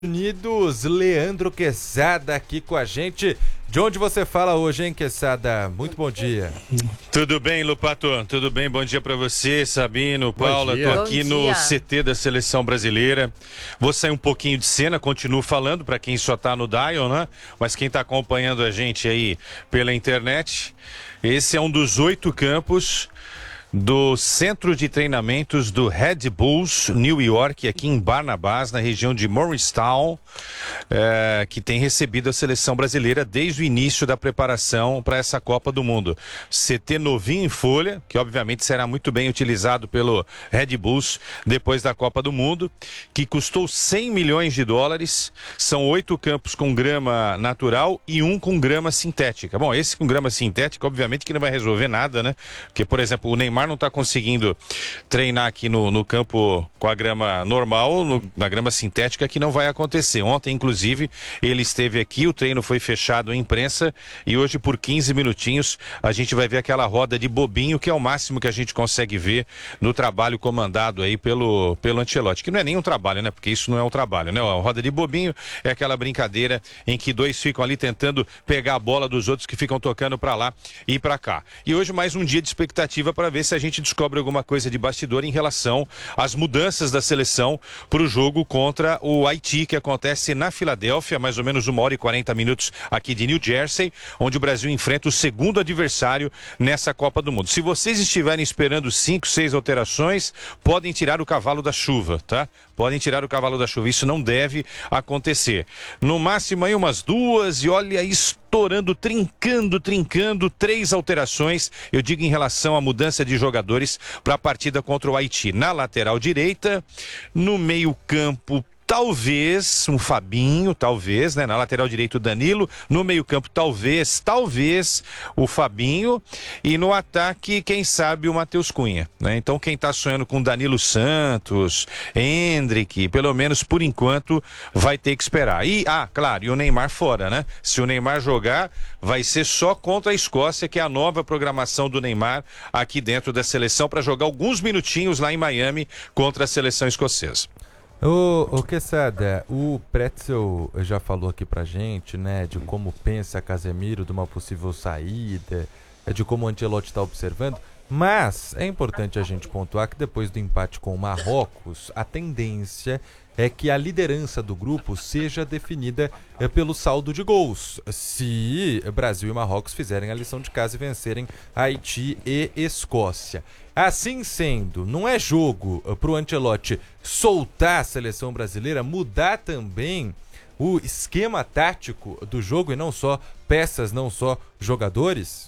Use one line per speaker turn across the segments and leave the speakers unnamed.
Unidos, Leandro Quesada aqui com a gente. De onde você fala hoje, hein, Quesada? Muito bom dia.
Tudo bem, Lupato? Tudo bem? Bom dia pra você, Sabino, Paula. Tô aqui no CT da Seleção Brasileira. Vou sair um pouquinho de cena, continuo falando pra quem só tá no Dial, né? Mas quem tá acompanhando a gente aí pela internet, esse é um dos 8 campos do Centro de Treinamentos do Red Bulls New York, aqui em Barnabas, na região de Morristown, que tem recebido a seleção brasileira desde o início da preparação para essa Copa do Mundo. CT novinho em folha, que obviamente será muito bem utilizado pelo Red Bulls depois da Copa do Mundo, que custou 100 milhões de dólares. São 8 campos com grama natural e um com grama sintética. Bom, esse com grama sintética, obviamente que não vai resolver nada, né? Porque, por exemplo, o Neymar não está conseguindo treinar aqui no campo com a grama normal, na grama sintética, que não vai acontecer. Ontem, inclusive, ele esteve aqui, o treino foi fechado à imprensa e hoje, por 15 minutinhos, a gente vai ver aquela roda de bobinho, que é o máximo que a gente consegue ver no trabalho comandado aí pelo Ancelotti, que não é nem um trabalho, né? Porque isso não é um trabalho, né? A roda de bobinho é aquela brincadeira em que dois ficam ali tentando pegar a bola dos outros que ficam tocando para lá e para cá. E hoje mais um dia de expectativa para ver se a gente descobre alguma coisa de bastidor em relação às mudanças da seleção para o jogo contra o Haiti, que acontece na Filadélfia, mais ou menos 1h40 aqui de New Jersey, onde o Brasil enfrenta o segundo adversário nessa Copa do Mundo. Se vocês estiverem esperando 5, 6 alterações, podem tirar o cavalo da chuva, tá? Podem tirar o cavalo da chuva, isso não deve acontecer. No máximo aí umas 2 e olha isso, estourando, trincando, 3 alterações, eu digo em relação à mudança de jogadores para a partida contra o Haiti. Na lateral direita, no meio-campo, talvez um Fabinho, talvez, né? Na lateral direito o Danilo, no meio-campo talvez o Fabinho e no ataque, quem sabe o Matheus Cunha, né? Então quem tá sonhando com Danilo Santos, Endrick, pelo menos por enquanto vai ter que esperar. E, claro, e o Neymar fora, né? Se o Neymar jogar, vai ser só contra a Escócia, que é a nova programação do Neymar aqui dentro da seleção para jogar alguns minutinhos lá em Miami contra a seleção escocesa.
Ô Quesada, o Pretzel já falou aqui pra gente, né, de como pensa Casemiro de uma possível saída, de como o Ancelotti está observando, mas é importante a gente pontuar que depois do empate com o Marrocos, a tendência é que a liderança do grupo seja definida pelo saldo de gols, se Brasil e Marrocos fizerem a lição de casa e vencerem Haiti e Escócia. Assim sendo, não é jogo para o Ancelotti soltar a seleção brasileira, mudar também o esquema tático do jogo e não só peças, não só jogadores?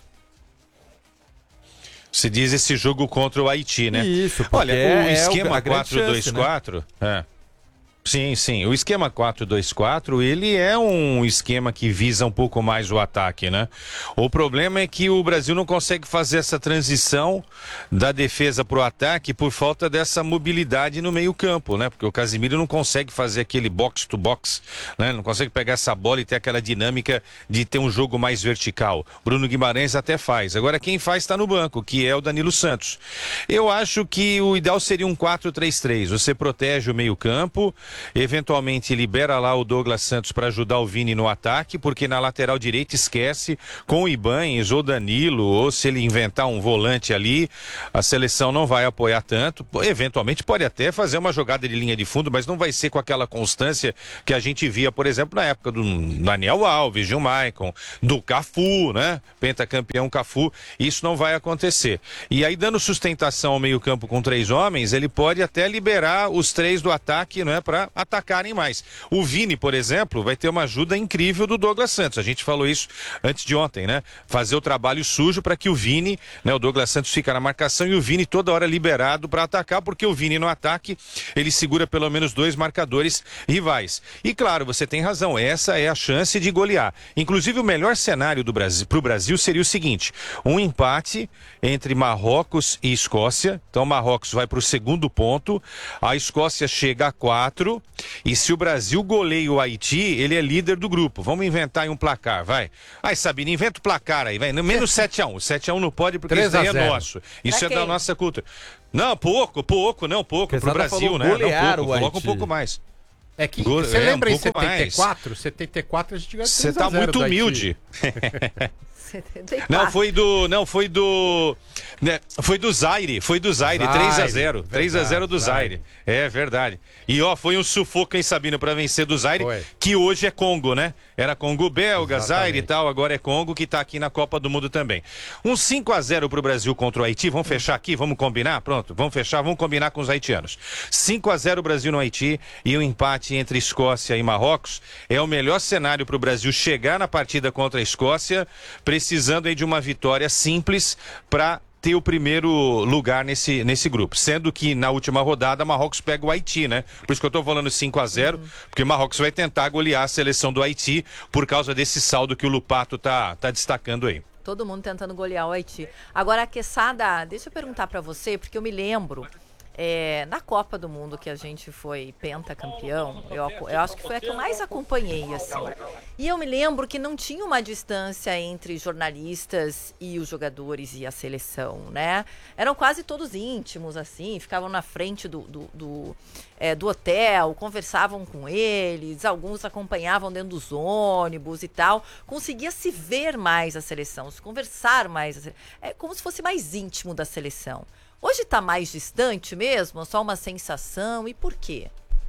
Se diz esse jogo contra o Haiti, né?
Isso, porque
olha, o esquema 4-2-4,
né?
Sim. O esquema 4-2-4, ele é um esquema que visa um pouco mais o ataque, né? O problema é que o Brasil não consegue fazer essa transição da defesa para o ataque por falta dessa mobilidade no meio-campo, né? Porque o Casemiro não consegue fazer aquele box-to-box, né? Não consegue pegar essa bola e ter aquela dinâmica de ter um jogo mais vertical. Bruno Guimarães até faz. Agora quem faz está no banco, que é o Danilo Santos. Eu acho que o ideal seria um 4-3-3. Você protege o meio-campo, eventualmente libera lá o Douglas Santos para ajudar o Vini no ataque, porque na lateral direita esquece, com o Ibañez ou Danilo, ou se ele inventar um volante ali, a seleção não vai apoiar tanto. Eventualmente pode até fazer uma jogada de linha de fundo, mas não vai ser com aquela constância que a gente via, por exemplo, na época do Daniel Alves, Gil Maicon, do Cafu, né? Pentacampeão Cafu. Isso não vai acontecer. E aí, dando sustentação ao meio-campo com 3 homens, ele pode até liberar os 3 do ataque, não é, para atacarem mais. O Vini, por exemplo, vai ter uma ajuda incrível do Douglas Santos. A gente falou isso antes de ontem, né? Fazer o trabalho sujo para que o Vini, né? O Douglas Santos fica na marcação e o Vini toda hora liberado para atacar, porque o Vini no ataque, ele segura pelo menos 2 marcadores rivais. E claro, você tem razão, essa é a chance de golear. Inclusive o melhor cenário do Brasil, pro Brasil seria o seguinte: um empate entre Marrocos e Escócia. Então Marrocos vai para o segundo ponto, a Escócia chega a 4, e se o Brasil goleia o Haiti, ele é líder do grupo. Vamos inventar aí um placar, vai. Ai, Sabine, inventa o placar aí, vai. Menos 7-1. 7-1 não pode, porque isso daí é nosso. Isso é da nossa cultura. Não, pouco. Pro Brasil, né? Não, pouco. Coloca um pouco mais.
É que você lembra em 74? Mais. 74 a gente ganhou 3-0.
Você tá muito humilde.
74.
Foi do Zaire, 3-0. 3-0 do Zaire. É verdade. E foi um sufoco, hein, Sabino, pra vencer do Zaire, que hoje é Congo, né? Era Congo belga, Zaire e tal, agora é Congo, que tá aqui na Copa do Mundo também. Um 5-0 pro Brasil contra o Haiti, vamos fechar aqui, vamos combinar? Pronto, vamos fechar, vamos combinar com os haitianos. 5-0 Brasil no Haiti e um empate entre Escócia e Marrocos é o melhor cenário pro Brasil chegar na partida contra a Escócia, precisando aí de uma vitória simples para ter o primeiro lugar nesse grupo. Sendo que na última rodada Marrocos pega o Haiti, né? Por isso que eu tô falando 5-0, porque Marrocos vai tentar golear a seleção do Haiti por causa desse saldo que o Lupato tá destacando aí.
Todo mundo tentando golear o Haiti. Agora, Quesada, deixa eu perguntar para você, porque eu me lembro, na Copa do Mundo que a gente foi pentacampeão, eu acho que foi a que eu mais acompanhei, assim. E eu me lembro que não tinha uma distância entre jornalistas e os jogadores e a seleção, né? Eram quase todos íntimos, assim, ficavam na frente do hotel, conversavam com eles, alguns acompanhavam dentro dos ônibus e tal. Conseguia se ver mais a seleção, se conversar mais. É como se fosse mais íntimo da seleção. Hoje está mais distante mesmo? Só uma sensação? E por quê?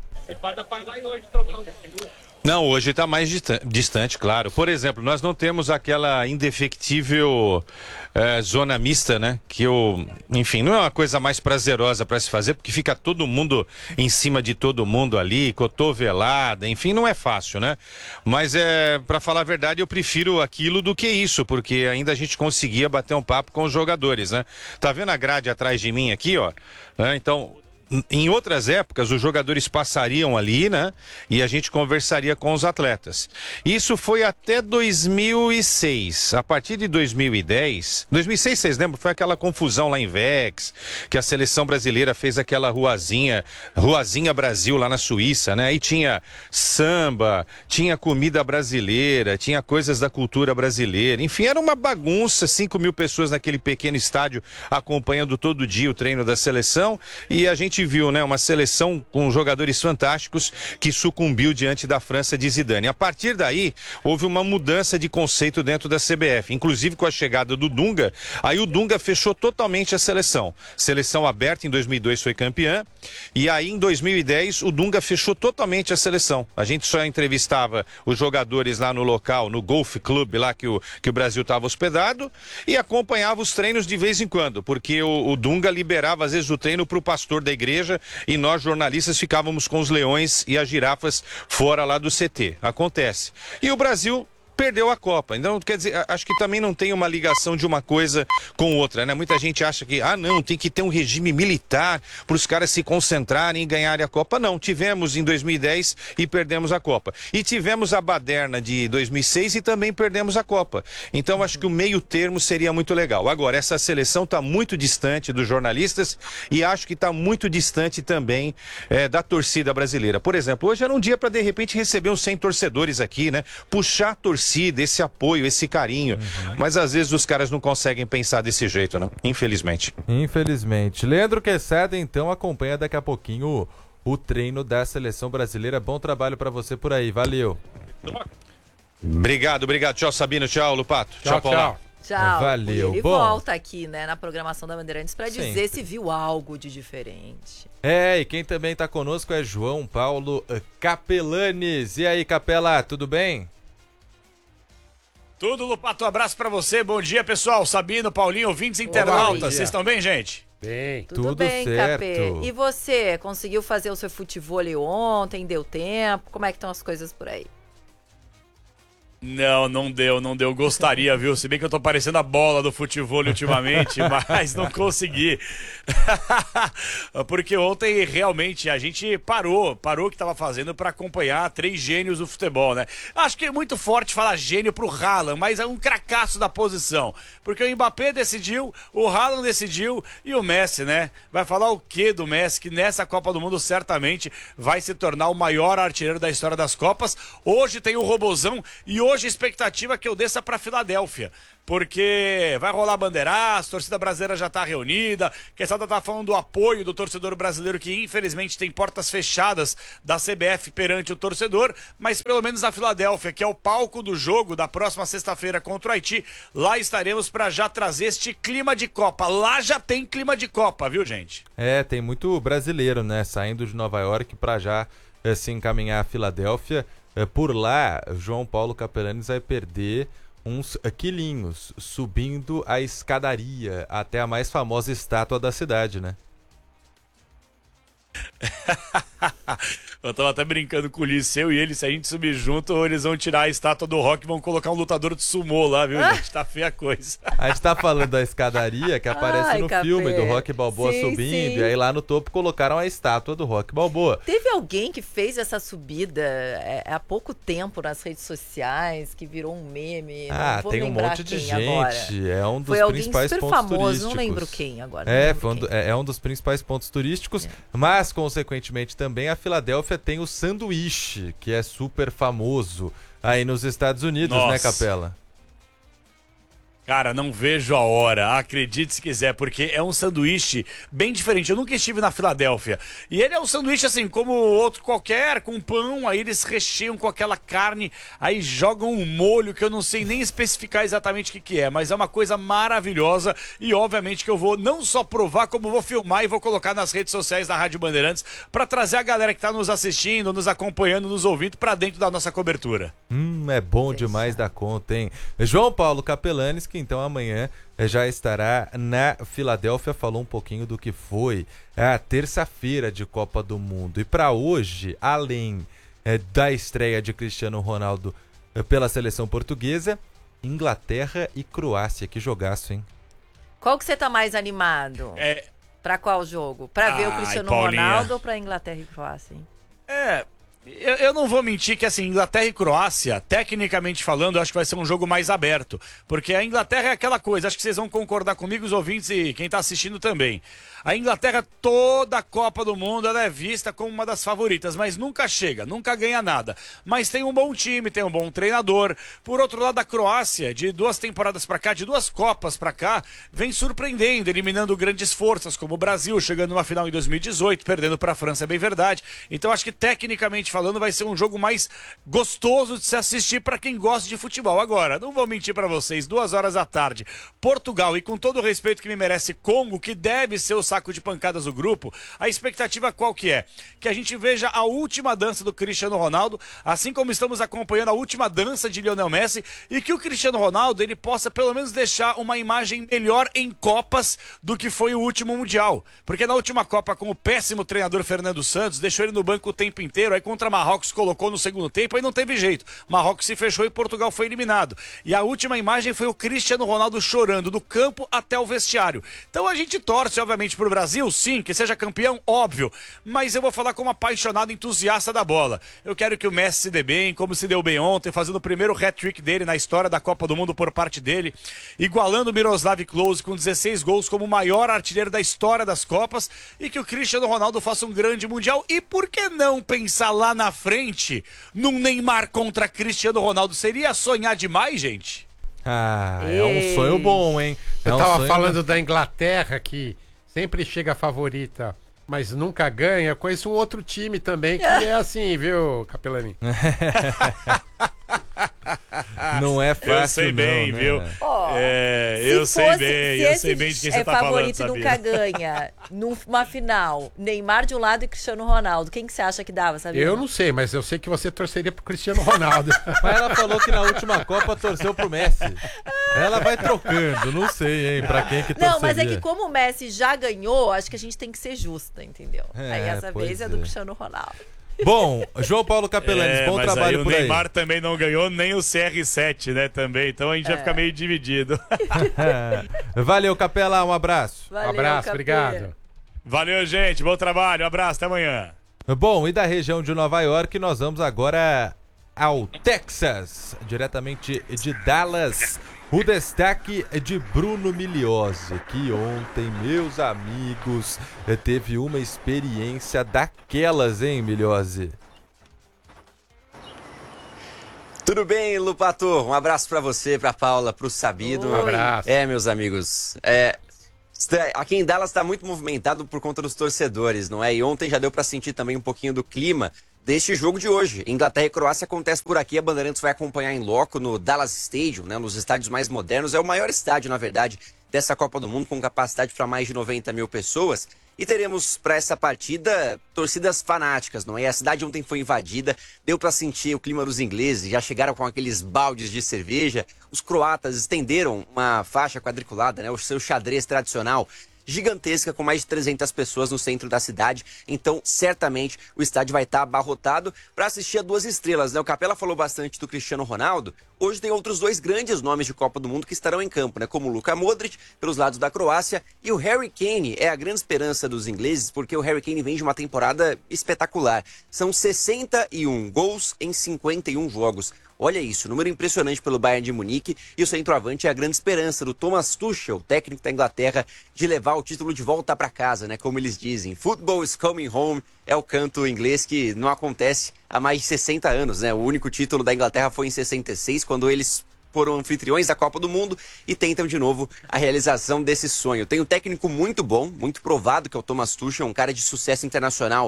Não, hoje está mais distante, claro. Por exemplo, nós não temos aquela indefectível zona mista, né? Enfim, não é uma coisa mais prazerosa para se fazer, porque fica todo mundo em cima de todo mundo ali, cotovelada, enfim, não é fácil, né? Mas, para falar a verdade, eu prefiro aquilo do que isso, porque ainda a gente conseguia bater um papo com os jogadores, né? Tá vendo a grade atrás de mim aqui, ó? Então, em outras épocas, os jogadores passariam ali, né? E a gente conversaria com os atletas. Isso foi até 2006. A partir de 2010... 2006, vocês lembram? Foi aquela confusão lá em Vex, que a seleção brasileira fez aquela ruazinha Brasil lá na Suíça, né? Aí tinha samba, tinha comida brasileira, tinha coisas da cultura brasileira. Enfim, era uma bagunça, 5 mil pessoas naquele pequeno estádio acompanhando todo dia o treino da seleção. E a gente viu, né, uma seleção com jogadores fantásticos que sucumbiu diante da França de Zidane. A partir daí, houve uma mudança de conceito dentro da CBF, inclusive com a chegada do Dunga. Aí o Dunga fechou totalmente a seleção. Seleção aberta em 2002 foi campeã, e aí em 2010 o Dunga fechou totalmente a seleção. A gente só entrevistava os jogadores lá no local, no Golf Club lá que o Brasil estava hospedado, e acompanhava os treinos de vez em quando, porque o Dunga liberava às vezes o treino para o pastor da igreja, e nós jornalistas ficávamos com os leões e as girafas fora lá do CT. Acontece. E o Brasil perdeu a Copa. Então, quer dizer, acho que também não tem uma ligação de uma coisa com outra, né? Muita gente acha que, não, tem que ter um regime militar para os caras se concentrarem e ganharem a Copa. Não, tivemos em 2010 e perdemos a Copa. E tivemos a baderna de 2006 e também perdemos a Copa. Então, acho que o meio termo seria muito legal. Agora, essa seleção está muito distante dos jornalistas e acho que está muito distante também da torcida brasileira. Por exemplo, hoje era um dia para, de repente, receber uns 100 torcedores aqui, né? Puxar a torcida, esse apoio, esse carinho. Mas às vezes os caras não conseguem pensar desse jeito, né? Infelizmente.
Infelizmente. Leandro Quesada, então, acompanha daqui a pouquinho o treino da seleção brasileira. Bom trabalho pra você por aí. Valeu.
Obrigado. Tchau, Sabino. Tchau, Lupato. Tchau, Paulão.
Tchau.
Valeu.
Ele volta aqui, né, na programação da Bandeirantes para dizer se viu algo de diferente.
E quem também tá conosco é João Paulo Capelanes. E aí, Capela, tudo bem?
Tudo, Lupato, um abraço pra você, bom dia pessoal, Sabino, Paulinho, ouvintes internautas, vocês estão bem, gente?
Bem.
Tudo bem, certo. Capê. E você, conseguiu fazer o seu futevôlei ontem, deu tempo, como é que estão as coisas por aí?
Não deu, gostaria, viu? Se bem que eu tô parecendo a bola do futevôlei ultimamente, mas não consegui. Porque ontem realmente a gente parou o que tava fazendo para acompanhar 3 gênios do futebol, né? Acho que é muito forte falar gênio pro Haaland, mas é um cracaço da posição. Porque o Mbappé decidiu, o Haaland decidiu e o Messi, né? Vai falar o quê do Messi, que nessa Copa do Mundo certamente vai se tornar o maior artilheiro da história das Copas. Hoje tem o Robozão e hoje hoje a expectativa é que eu desça para Filadélfia, porque vai rolar bandeiraço, a torcida brasileira já está reunida, quem sabe tá falando do apoio do torcedor brasileiro, que infelizmente tem portas fechadas da CBF perante o torcedor, mas pelo menos a Filadélfia, que é o palco do jogo da próxima sexta-feira contra o Haiti, lá estaremos para já trazer este clima de Copa. Lá já tem clima de Copa, viu, gente?
Tem muito brasileiro, né, saindo de Nova York para já se encaminhar a Filadélfia. Por lá, João Paulo Capelanes vai perder uns quilinhos subindo a escadaria até a mais famosa estátua da cidade, né?
Eu tava até brincando com o Ulisses, eu e ele, se a gente subir junto, eles vão tirar a estátua do Rock e vão colocar um lutador de sumô lá, viu, gente? Tá feia a coisa.
A gente tá falando da escadaria que aparece no filme do Rock Balboa subindo, e aí lá no topo colocaram a estátua do Rock Balboa.
Teve alguém que fez essa subida há pouco tempo nas redes sociais, que virou um meme.
Tem um monte de gente.
Agora.
É um dos
Foi
principais
super
pontos
famoso,
turísticos.
não lembro quem agora.
É um dos principais pontos turísticos, mas consequentemente também a Filadélfia tem o sanduíche, que é super famoso aí nos Estados Unidos, né, Capela?
Cara, não vejo a hora, acredite se quiser, porque é um sanduíche bem diferente. Eu nunca estive na Filadélfia. E ele é um sanduíche assim, como outro qualquer, com pão, aí eles recheiam com aquela carne, aí jogam um molho que eu não sei nem especificar exatamente o que é, mas é uma coisa maravilhosa e obviamente que eu vou não só provar, como vou filmar e vou colocar nas redes sociais da Rádio Bandeirantes para trazer a galera que tá nos assistindo, nos acompanhando, nos ouvindo para dentro da nossa cobertura.
É bom demais da conta, hein? João Paulo Capelanes, que então amanhã já estará na Filadélfia, falou um pouquinho do que foi a terça-feira de Copa do Mundo. E para hoje, além da estreia de Cristiano Ronaldo pela seleção portuguesa, Inglaterra e Croácia. Que jogaço, hein?
Qual que você tá mais animado? Para qual jogo? Para ver o Cristiano Ronaldo ou para Inglaterra e Croácia, hein?
Eu não vou mentir que, assim, Inglaterra e Croácia, tecnicamente falando, eu acho que vai ser um jogo mais aberto. Porque a Inglaterra é aquela coisa, acho que vocês vão concordar comigo, os ouvintes e quem tá assistindo também. A Inglaterra, toda a Copa do Mundo, ela é vista como uma das favoritas, mas nunca chega, nunca ganha nada. Mas tem um bom time, tem um bom treinador. Por outro lado, a Croácia, de 2 temporadas pra cá, de 2 Copas pra cá, vem surpreendendo, eliminando grandes forças, como o Brasil, chegando numa final em 2018, perdendo pra França, é bem verdade. Então acho que, tecnicamente falando, vai ser um jogo mais gostoso de se assistir pra quem gosta de futebol. Agora, não vou mentir pra vocês, 2 horas da tarde, Portugal, e com todo o respeito que me merece, Congo, que deve ser o saco de pancadas do grupo, a expectativa qual que é? Que a gente veja a última dança do Cristiano Ronaldo, assim como estamos acompanhando a última dança de Lionel Messi, e que o Cristiano Ronaldo, ele possa pelo menos deixar uma imagem melhor em Copas do que foi o último Mundial. Porque na última Copa, com o péssimo treinador Fernando Santos, deixou ele no banco o tempo inteiro, aí contra Marrocos colocou no segundo tempo, aí não teve jeito. Marrocos se fechou e Portugal foi eliminado. E a última imagem foi o Cristiano Ronaldo chorando do campo até o vestiário. Então a gente torce, obviamente, pro Brasil, sim, que seja campeão, óbvio, mas eu vou falar como apaixonado entusiasta da bola. Eu quero que o Messi se dê bem, como se deu bem ontem, fazendo o primeiro hat-trick dele na história da Copa do Mundo por parte dele, igualando o Miroslav Klose com 16 gols como o maior artilheiro da história das Copas, e que o Cristiano Ronaldo faça um grande Mundial. E por que não pensar lá na frente num Neymar contra Cristiano Ronaldo? Seria sonhar demais, gente?
É um sonho bom, hein?
Eu tava falando da Inglaterra, que sempre chega favorita, mas nunca ganha. Eu conheço um outro time também que é assim, viu, Capelani?
Não é fácil,
eu sei bem,
não,
viu?
Né?
Eu sei bem de quem você tá falando,
favorito e nunca ganha numa final, Neymar de um lado e Cristiano Ronaldo, quem que você acha que dava, sabia?
Eu não sei, mas eu sei que você torceria pro Cristiano Ronaldo.
Mas ela falou que na última Copa torceu pro Messi. Ela vai trocando, não sei, hein, pra quem que torceria.
Não, mas é que como o Messi já ganhou, acho que a gente tem que ser justa, entendeu? Aí essa vez é do Cristiano Ronaldo.
Bom, João Paulo Capelanes, bom trabalho
aí
por aí.
O Neymar também não ganhou, nem o CR7, né, também. Então a gente vai ficar meio dividido.
Valeu, Capela, um abraço.
Valeu,
um abraço,
Capê.
obrigado.
Valeu, gente, bom trabalho, um abraço, até amanhã.
Bom, e da região de Nova York, nós vamos agora ao Texas, diretamente de Dallas. O destaque é de Bruno Migliozzi, que ontem, meus amigos, teve uma experiência daquelas, hein, Migliozzi?
Tudo bem, Lupato? Um abraço pra você, pra Paula, pro Sabino.
Um abraço.
Meus amigos, aqui em Dallas tá muito movimentado por conta dos torcedores, não é? E ontem já deu pra sentir também um pouquinho do clima deste jogo de hoje. Inglaterra e Croácia acontece por aqui, a Bandeirantes vai acompanhar em loco no Dallas Stadium, né? Nos estádios mais modernos. É o maior estádio, na verdade, dessa Copa do Mundo, com capacidade para mais de 90 mil pessoas. E teremos para essa partida torcidas fanáticas, não é? A cidade ontem foi invadida, deu para sentir o clima dos ingleses, já chegaram com aqueles baldes de cerveja. Os croatas estenderam uma faixa quadriculada, né? O seu xadrez tradicional, gigantesca, com mais de 300 pessoas no centro da cidade. Então, certamente, o estádio vai estar abarrotado para assistir a duas estrelas, né? O Capela falou bastante do Cristiano Ronaldo. Hoje tem outros dois grandes nomes de Copa do Mundo que estarão em campo, né? Como o Luka Modric, pelos lados da Croácia, e o Harry Kane é a grande esperança dos ingleses, porque o Harry Kane vem de uma temporada espetacular. São 61 gols em 51 jogos. Olha isso, número impressionante pelo Bayern de Munique, e o centroavante é a grande esperança do Thomas Tuchel, técnico da Inglaterra, de levar o título de volta para casa, né? Como eles dizem, football is coming home, é o canto inglês que não acontece há mais de 60 anos, né? O único título da Inglaterra foi em 66, quando eles foram anfitriões da Copa do Mundo e tentam de novo a realização desse sonho. Tem um técnico muito bom, muito provado, que é o Thomas Tuchel, um cara de sucesso internacional,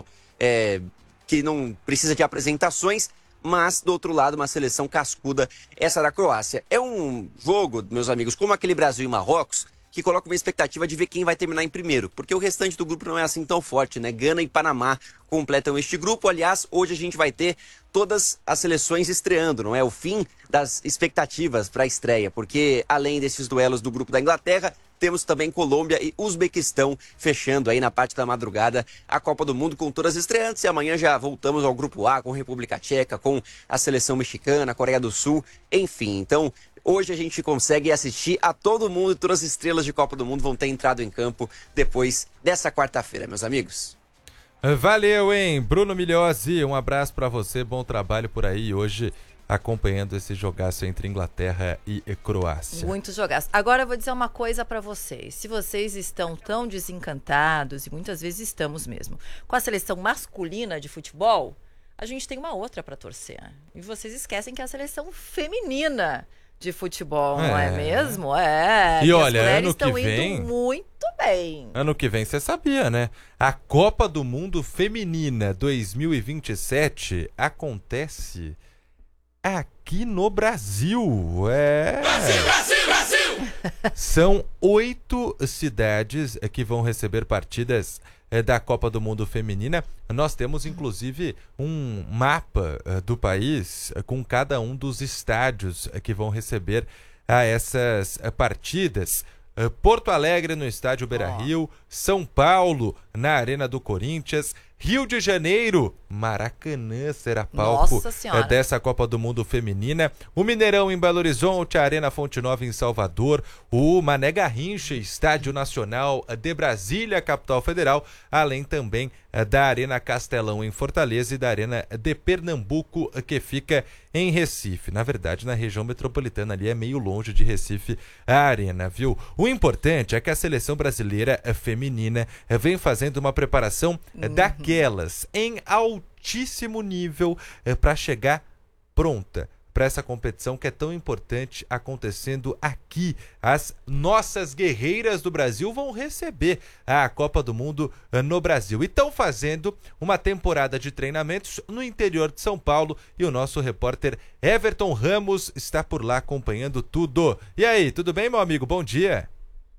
que não precisa de apresentações, mas, do outro lado, uma seleção cascuda, essa da Croácia. É um jogo, meus amigos, como aquele Brasil e Marrocos, que coloca uma expectativa de ver quem vai terminar em primeiro, porque o restante do grupo não é assim tão forte, né? Gana e Panamá completam este grupo. Aliás, hoje a gente vai ter todas as seleções estreando, não é? O fim das expectativas para a estreia, porque além desses duelos do grupo da Inglaterra, temos também Colômbia e Uzbequistão fechando aí na parte da madrugada a Copa do Mundo com todas as estreantes. E amanhã já voltamos ao grupo A com República Tcheca, com a seleção mexicana, Coreia do Sul, enfim. Então, hoje a gente consegue assistir a todo mundo e todas as estrelas de Copa do Mundo vão ter entrado em campo depois dessa quarta-feira, meus amigos.
Valeu, hein? Bruno Migliozzi, um abraço pra você, bom trabalho por aí hoje, acompanhando esse jogaço entre Inglaterra e Croácia.
Muito jogaço. Agora eu vou dizer uma coisa pra vocês. Se vocês estão tão desencantados, e muitas vezes estamos mesmo, com a seleção masculina de futebol, a gente tem uma outra pra torcer. E vocês esquecem que é a seleção feminina de futebol, não é mesmo?
E olha, ano que
estão
vem,
indo muito bem.
Ano que vem, você sabia, né? A Copa do Mundo Feminina 2027 acontece aqui no Brasil. Brasil, Brasil, Brasil! São 8 cidades que vão receber partidas da Copa do Mundo Feminina. Nós temos, inclusive, um mapa do país com cada um dos estádios que vão receber essas partidas. Porto Alegre no estádio Beira-Rio, São Paulo na Arena do Corinthians, Rio de Janeiro, Maracanã será palco dessa Copa do Mundo Feminina, o Mineirão em Belo Horizonte, a Arena Fonte Nova em Salvador, o Mané Garrincha, Estádio Nacional de Brasília, capital federal, além também da Arena Castelão em Fortaleza e da Arena de Pernambuco, que fica em Recife. Na verdade, na região metropolitana ali é meio longe de Recife a arena, viu? O importante é que a seleção brasileira feminina vem fazendo uma preparação daquelas em altíssimo nível para chegar pronta para essa competição que é tão importante acontecendo aqui. As nossas guerreiras do Brasil vão receber a Copa do Mundo no Brasil e estão fazendo uma temporada de treinamentos no interior de São Paulo, e o nosso repórter Everton Ramos está por lá acompanhando tudo. E aí, tudo bem, meu amigo? Bom dia.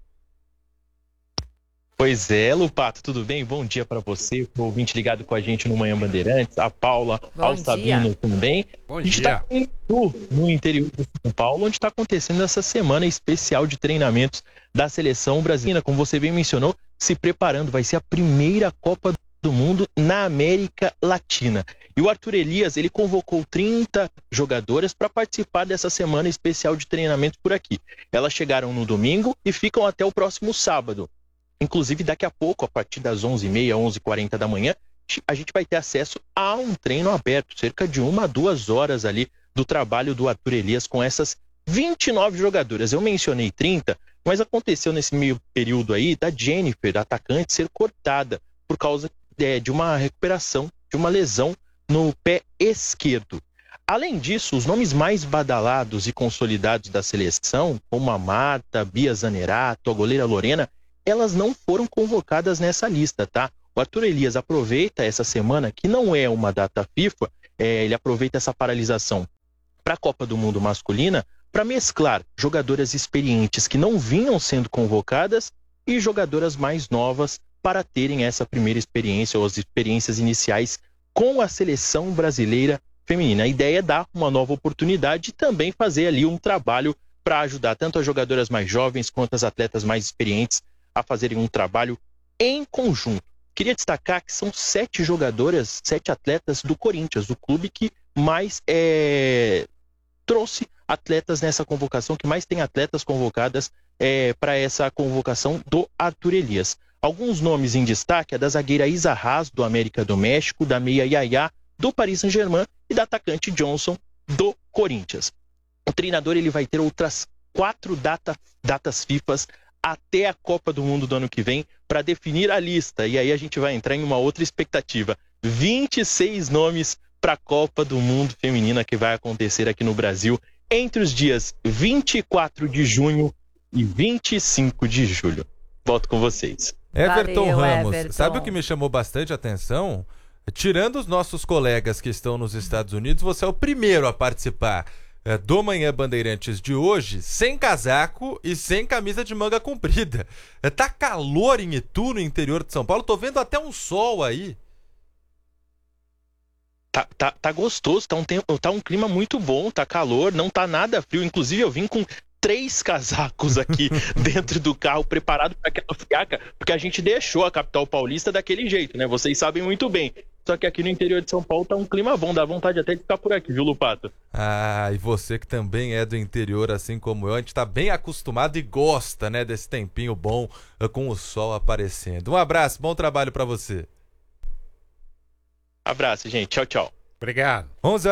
Pois é, Lupato, tudo bem? Bom dia para você, o ouvinte ligado com a gente no Manhã Bandeirantes, a Paula, ao Sabino também.
Bom
a gente
dia.
está no interior de São Paulo, onde está acontecendo essa semana especial de treinamentos da seleção brasileira. Como você bem mencionou, se preparando, vai ser a primeira Copa do Mundo na América Latina. E o Arthur Elias, ele convocou 30 jogadoras para participar dessa semana especial de treinamento por aqui. Elas chegaram no domingo e ficam até o próximo sábado. Inclusive, daqui a pouco, a partir das 11h30, 11h40 da manhã, a gente vai ter acesso a um treino aberto, cerca de 1 a 2 horas ali do trabalho do Arthur Elias com essas 29 jogadoras. Eu mencionei 30, mas aconteceu nesse meio período aí da Jennifer, da atacante, ser cortada por causa de uma recuperação, de uma lesão no pé esquerdo. Além disso, os nomes mais badalados e consolidados da seleção, como a Marta, Bia Zanerato, a goleira Lorena, elas não foram convocadas nessa lista, tá? O Arthur Elias aproveita essa semana, que não é uma data FIFA, ele aproveita essa paralisação para a Copa do Mundo masculina, para mesclar jogadoras experientes que não vinham sendo convocadas e jogadoras mais novas para terem essa primeira experiência ou as experiências iniciais com a seleção brasileira feminina. A ideia é dar uma nova oportunidade e também fazer ali um trabalho para ajudar tanto as jogadoras mais jovens quanto as atletas mais experientes a fazerem um trabalho em conjunto. Queria destacar que são 7 jogadoras, 7 atletas do Corinthians, o clube que mais trouxe atletas nessa convocação, que mais tem atletas convocadas para essa convocação do Arthur Elias. Alguns nomes em destaque é da zagueira Isa Haas, do América do México, da meia Yaya, do Paris Saint-Germain e da atacante Johnson, do Corinthians. O treinador ele vai ter outras 4 datas FIFAs até a Copa do Mundo do ano que vem para definir a lista. E aí a gente vai entrar em uma outra expectativa. 26 nomes para a Copa do Mundo Feminina que vai acontecer aqui no Brasil entre os dias 24 de junho e 25 de julho. Volto com vocês.
Everton Ramos,
Everton.
sabe o que me chamou bastante atenção? Tirando os nossos colegas que estão nos Estados Unidos, você é o primeiro a participar do Manhã Bandeirantes de hoje sem casaco e sem camisa de manga comprida. Tá calor em Itu, no interior de São Paulo? Tô vendo até um sol aí.
Tá gostoso, tá um clima muito bom, tá calor, não tá nada frio. Inclusive eu vim com 3 casacos aqui dentro do carro, preparado para aquela friaca, porque a gente deixou a capital paulista daquele jeito, né? Vocês sabem muito bem. Só que aqui no interior de São Paulo tá um clima bom, dá vontade até de ficar por aqui, viu, Lupato?
Ah, e você que também é do interior, assim como eu, a gente tá bem acostumado e gosta, né, desse tempinho bom com o sol aparecendo. Um abraço, bom trabalho para você.
Abraço, gente. Tchau, tchau.
Obrigado.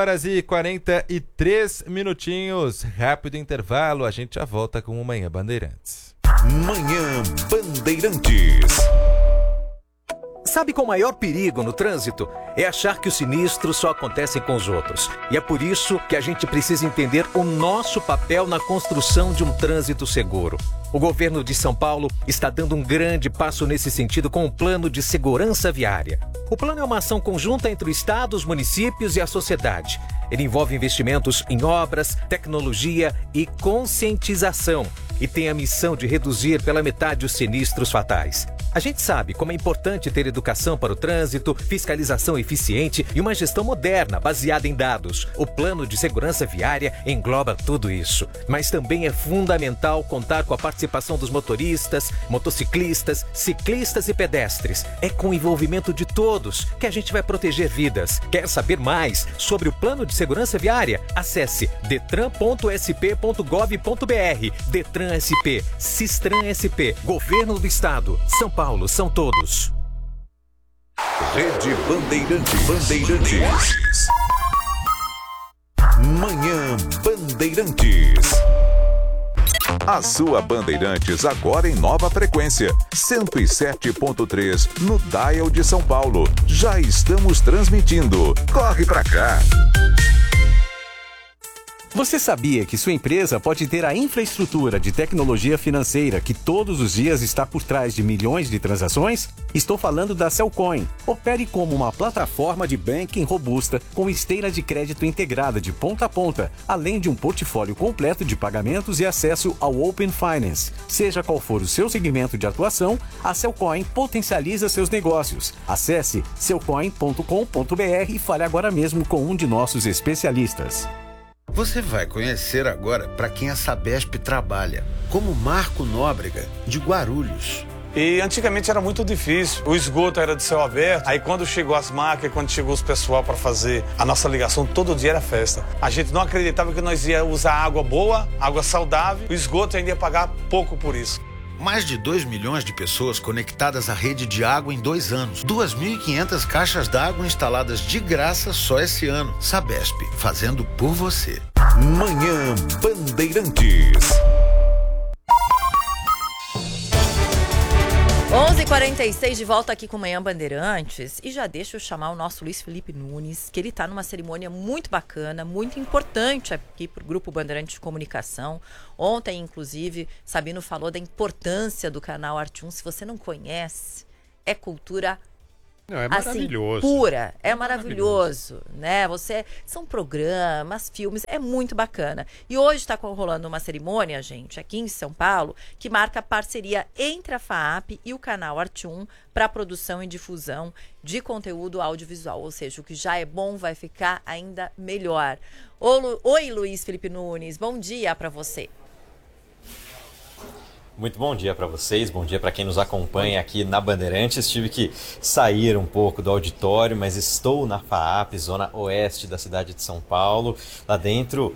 11h43, rápido intervalo, a gente já volta com o Manhã Bandeirantes.
Manhã Bandeirantes.
Sabe qual o maior perigo no trânsito? É achar que os sinistros só acontecem com os outros. E é por isso que a gente precisa entender o nosso papel na construção de um trânsito seguro. O governo de São Paulo está dando um grande passo nesse sentido com o Plano de Segurança Viária. O plano é uma ação conjunta entre o Estado, os municípios e a sociedade. Ele envolve investimentos em obras, tecnologia e conscientização e tem a missão de reduzir pela metade os sinistros fatais. A gente sabe como é importante ter educação para o trânsito, fiscalização eficiente e uma gestão moderna baseada em dados. O Plano de Segurança Viária engloba tudo isso. Mas também é fundamental contar com a participação dos motoristas, motociclistas, ciclistas e pedestres. É com o envolvimento de todos que a gente vai proteger vidas. Quer saber mais sobre o Plano de Segurança Viária? Acesse detran.sp.gov.br. Detran SP, Sistran SP, Governo do Estado, São Paulo, são todos.
Rede Bandeirantes. Manhã Bandeirantes. A sua Bandeirantes agora em nova frequência, 107.3 no dial de São Paulo. Já estamos transmitindo. Corre pra cá.
Você sabia que sua empresa pode ter a infraestrutura de tecnologia financeira que todos os dias está por trás de milhões de transações? Estou falando da Cellcoin. Opere como uma plataforma de banking robusta com esteira de crédito integrada de ponta a ponta, além de um portfólio completo de pagamentos e acesso ao Open Finance. Seja qual for o seu segmento de atuação, a Cellcoin potencializa seus negócios. Acesse cellcoin.com.br e fale agora mesmo com um de nossos especialistas.
Você vai conhecer agora para quem a Sabesp trabalha, como Marco Nóbrega, de Guarulhos.
E antigamente era muito difícil, o esgoto era de céu aberto, aí quando chegou as máquinas, quando chegou os pessoal para fazer a nossa ligação, todo dia era festa. A gente não acreditava que nós ia usar água boa, água saudável, o esgoto ainda ia pagar pouco por isso.
Mais de 2 milhões de pessoas conectadas à rede de água em 2 anos. 2.500 caixas d'água instaladas de graça só esse ano. Sabesp, fazendo por você.
Manhã Bandeirantes.
11h46, de volta aqui com Manhã Bandeirantes. E já deixa eu chamar o nosso Luiz Felipe Nunes, que ele está numa cerimônia muito bacana, muito importante aqui para o Grupo Bandeirantes de Comunicação. Ontem, inclusive, Sabino falou da importância do canal Arte 1. Se você não conhece, é cultura
Não, é maravilhoso.
Assim, pura. É maravilhoso, né? São programas, filmes, é muito bacana. E hoje está rolando uma cerimônia, gente, aqui em São Paulo, que marca a parceria entre a FAAP e o canal Arte 1 para produção e difusão de conteúdo audiovisual. Ou seja, o que já é bom vai ficar ainda melhor. Oi, Luiz Felipe Nunes, bom dia para você.
Muito bom dia para vocês, bom dia para quem nos acompanha aqui na Bandeirantes. Tive que sair um pouco do auditório, mas estou na FAAP, zona oeste da cidade de São Paulo. Lá dentro,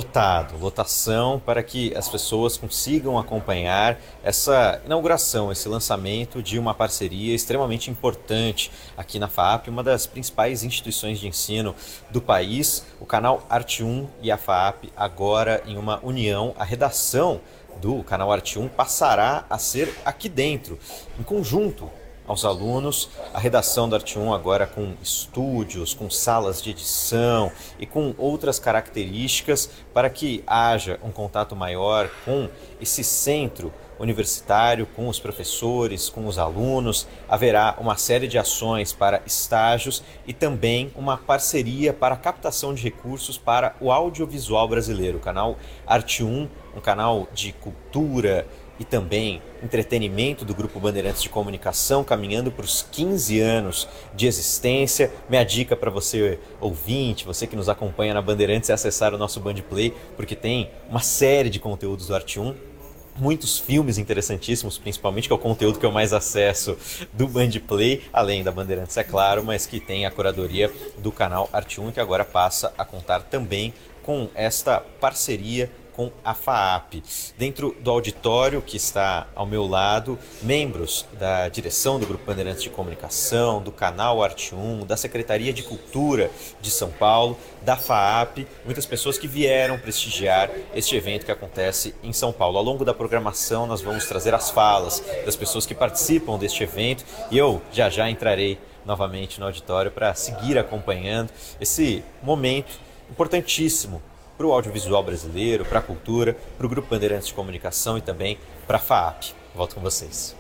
lotação para que as pessoas consigam acompanhar essa inauguração, esse lançamento de uma parceria extremamente importante aqui na FAAP, uma das principais instituições de ensino do país. O canal Arte 1 e a FAAP agora em uma união, a redação do canal Arte 1 passará a ser aqui dentro, em conjunto aos alunos, a redação da Arte 1 agora com estúdios, com salas de edição e com outras características para que haja um contato maior com esse centro universitário, com os professores, com os alunos. Haverá uma série de ações para estágios e também uma parceria para captação de recursos para o audiovisual brasileiro. O canal Arte 1, um canal de cultura e também entretenimento do Grupo Bandeirantes de Comunicação, caminhando para os 15 anos de existência. Minha dica para você, ouvinte, você que nos acompanha na Bandeirantes, é acessar o nosso Bandplay, porque tem uma série de conteúdos do Arte 1, muitos filmes interessantíssimos, principalmente, que é o conteúdo que eu mais acesso do Bandplay, além da Bandeirantes, é claro, mas que tem a curadoria do canal Arte 1, que agora passa a contar também com esta parceria com a FAAP. Dentro do auditório que está ao meu lado, membros da direção do Grupo Bandeirantes de Comunicação, do canal Arte 1, da Secretaria de Cultura de São Paulo, da FAAP, muitas pessoas que vieram prestigiar este evento que acontece em São Paulo. Ao longo da programação nós vamos trazer as falas das pessoas que participam deste evento e eu já entrarei novamente no auditório para seguir acompanhando esse momento importantíssimo para o audiovisual brasileiro, para a cultura, para o Grupo Bandeirantes de Comunicação e também para a FAAP. Volto com vocês.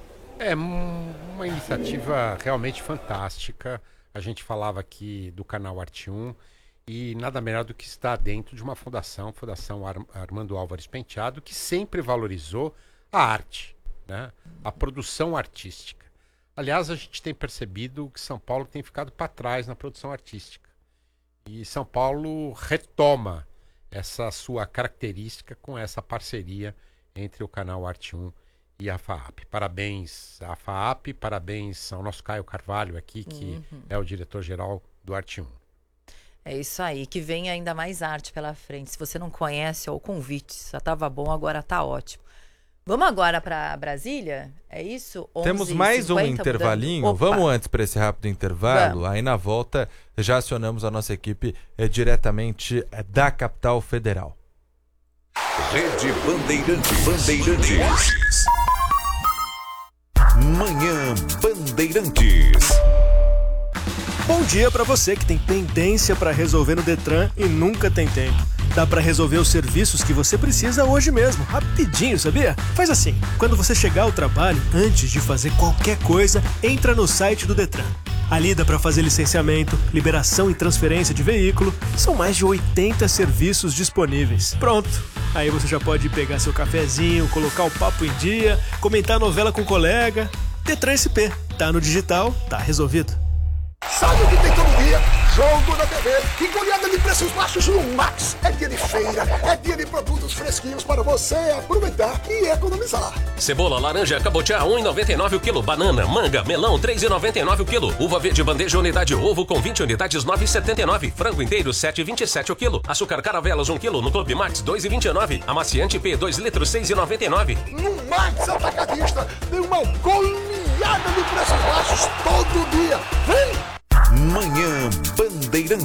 É uma iniciativa realmente fantástica. A gente falava aqui do canal Arte 1 e nada melhor do que estar dentro de uma fundação, Fundação Armando Álvares Penteado, que sempre valorizou a arte, né? A produção artística. Aliás, a gente tem percebido que São Paulo tem ficado para trás na produção artística. E São Paulo retoma essa sua característica com essa parceria entre o canal Arte 1 e a FAAP. Parabéns à FAAP, parabéns ao nosso Caio Carvalho aqui, que é o diretor-geral do Arte 1.
É isso aí, que vem ainda mais arte pela frente. Se você não conhece, ó, o convite já estava bom, agora tá ótimo. Vamos agora para Brasília? É isso?
Temos mais um intervalinho. Vamos antes para esse rápido intervalo. Aí na volta já acionamos a nossa equipe diretamente da capital federal.
Rede Bandeirantes. Manhã Bandeirantes.
Bom dia para você que tem pendência para resolver no Detran e nunca tem tempo. Dá para resolver os serviços que você precisa hoje mesmo, rapidinho, sabia? Faz assim, quando você chegar ao trabalho, antes de fazer qualquer coisa, entra no site do Detran. Ali dá para fazer licenciamento, liberação e transferência de veículo. São mais de 80 serviços disponíveis. Pronto! Aí você já pode pegar seu cafezinho, colocar o papo em dia, comentar a novela com o colega. Detran SP. Tá no digital, tá resolvido.
Sabe o que tem todo dia? Jogo da TV e goleada de preços baixos no Max. É dia de feira, é dia de produtos fresquinhos para você aproveitar e economizar.
Cebola, laranja, cabotiá, 1,99 o quilo. Banana, manga, melão, 3,99 o quilo. Uva verde, bandeja, unidade ovo com 20 unidades, 9,79. Frango inteiro, 7,27 o quilo. Açúcar caravelas, 1 quilo. No Clube Max, 2,29. Amaciante P, 2 litros, 6,99.
No Max Atacadista, tem uma goleada de preços baixos todo dia. Vem!
Manhã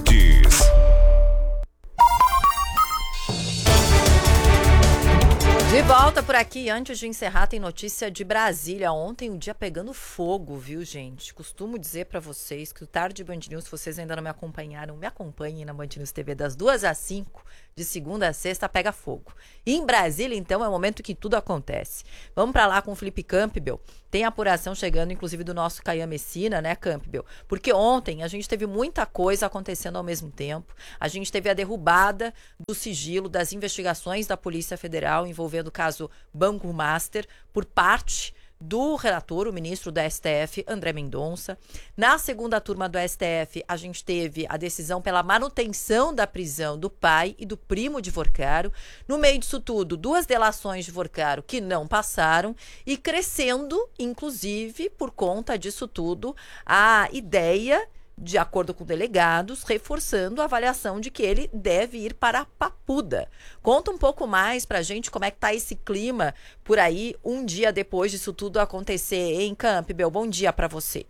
Bandeirantes.
De volta por aqui, antes de encerrar, tem notícia de Brasília. Ontem o dia pegando fogo, viu, gente? Costumo dizer pra vocês que o Tarde Band News, se vocês ainda não me acompanharam, me acompanhem na Band News TV das 2 às 5, de segunda a sexta, pega fogo. E em Brasília, então, é o momento que tudo acontece. Vamos pra lá com o Felipe Campbell. Tem apuração chegando, inclusive, do nosso Caian Messina, né, Campbell? Porque ontem a gente teve muita coisa acontecendo ao mesmo tempo. A gente teve a derrubada do sigilo das investigações da Polícia Federal envolvendo o caso Banco Master por parte do relator, o ministro do STF, André Mendonça. Na segunda turma do STF, a gente teve a decisão pela manutenção da prisão do pai e do primo de Vorcaro. No meio disso tudo, 2 delações de Vorcaro que não passaram e crescendo, inclusive, por conta disso tudo, a ideia, de acordo com delegados, reforçando a avaliação de que ele deve ir para a Papuda. Conta um pouco mais pra gente como é que tá esse clima por aí, um dia depois disso tudo acontecer, hein, Campbell? Bom dia para você.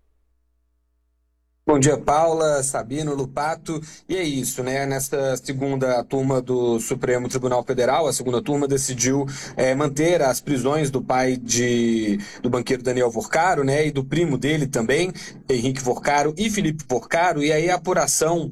Bom dia, Paula, Sabino, Lupato. E é isso, né? Nesta segunda turma do Supremo Tribunal Federal, a segunda turma decidiu manter as prisões do pai do banqueiro Daniel Vorcaro, né? E do primo dele também, Henrique Vorcaro e Felipe Vorcaro. E aí a apuração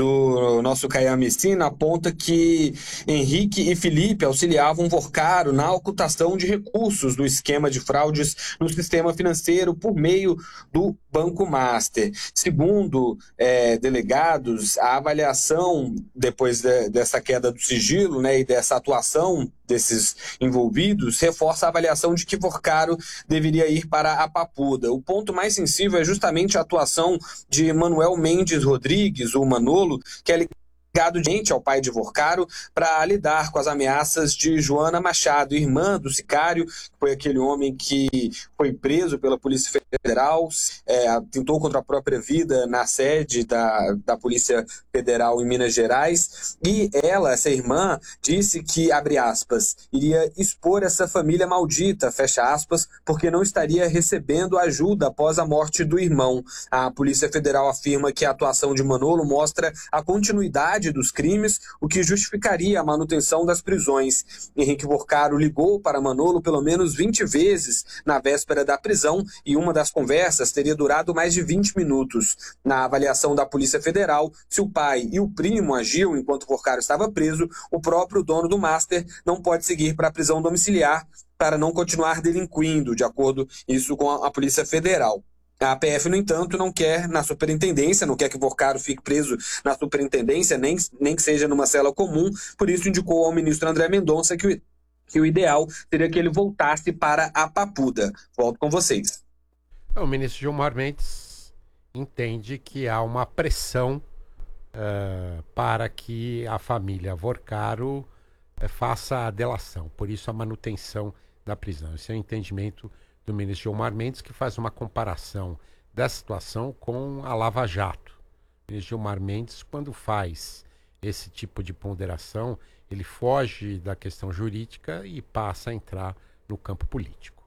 do nosso Caian Messina aponta que Henrique e Felipe auxiliavam Vorcaro na ocultação de recursos do esquema de fraudes no sistema financeiro por meio do Banco Master. Segundo delegados, a avaliação depois dessa queda do sigilo, né, e dessa atuação desses envolvidos, reforça a avaliação de que Vorcaro deveria ir para a Papuda. O ponto mais sensível é justamente a atuação de Manuel Mendes Rodrigues, o Manolo, que é ligado ao pai de Vorcaro para lidar com as ameaças de Joana Machado, irmã do sicário, que foi aquele homem que foi preso pela Polícia Federal, atentou contra a própria vida na sede da Polícia Federal em Minas Gerais, e ela, essa irmã, disse que, abre aspas, iria expor essa família maldita, fecha aspas, porque não estaria recebendo ajuda após a morte do irmão. A Polícia Federal afirma que a atuação de Manolo mostra a continuidade dos crimes, o que justificaria a manutenção das prisões. Henrique Vorcaro ligou para Manolo pelo menos 20 vezes na véspera da prisão e uma das conversas teria durado mais de 20 minutos. Na avaliação da Polícia Federal, se o pai e o primo agiam enquanto Vorcaro estava preso, o próprio dono do Master não pode seguir para a prisão domiciliar para não continuar delinquindo, de acordo isso com a Polícia Federal. A PF, no entanto, não quer na superintendência, não quer que Vorcaro fique preso na superintendência, nem que seja numa cela comum, por isso indicou ao ministro André Mendonça que o ideal seria que ele voltasse para a Papuda. Volto com vocês.
O ministro Gilmar Mendes entende que há uma pressão para que a família Vorcaro faça a delação, por isso a manutenção da prisão. Esse é o entendimento do ministro Gilmar Mendes, que faz uma comparação dessa situação com a Lava Jato. O ministro Gilmar Mendes, quando faz esse tipo de ponderação, ele foge da questão jurídica e passa a entrar no campo político.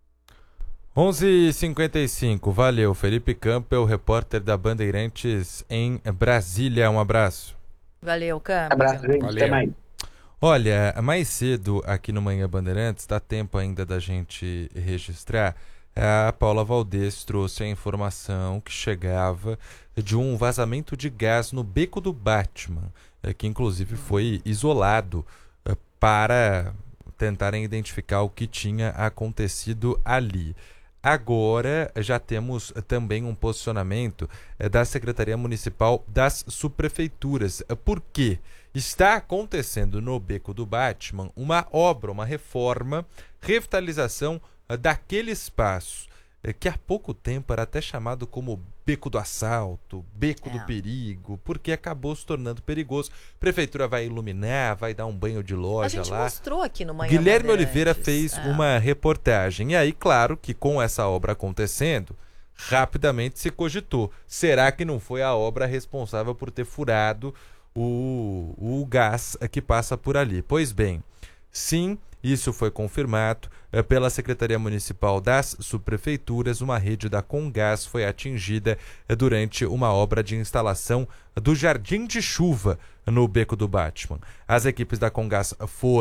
11h55, valeu. Felipe Campbell, repórter da Bandeirantes em Brasília. Um abraço.
Valeu, Campbell.
Abraço, gente. Valeu. Até mais.
Olha, mais cedo aqui no Manhã Bandeirantes, dá tempo ainda da gente registrar, a Paula Valdez trouxe a informação que chegava de um vazamento de gás no Beco do Batman, que inclusive foi isolado para tentarem identificar o que tinha acontecido ali. Agora já temos também um posicionamento da Secretaria Municipal das Subprefeituras. Por quê? Está acontecendo no Beco do Batman uma obra, uma reforma, revitalização daquele espaço que há pouco tempo era até chamado como Beco do Assalto, Beco do Perigo, porque acabou se tornando perigoso. A prefeitura vai iluminar, vai dar um banho de loja lá. A gente
mostrou aqui no Manhã
Guilherme Oliveira fez uma reportagem. E aí, claro que com essa obra acontecendo, rapidamente se cogitou. Será que não foi a obra responsável por ter furado o gás que passa por ali? Pois bem, sim, isso foi confirmado pela Secretaria Municipal das Subprefeituras. Uma rede da Comgás foi atingida durante uma obra de instalação do Jardim de Chuva no Beco do Batman. As equipes da Comgás foram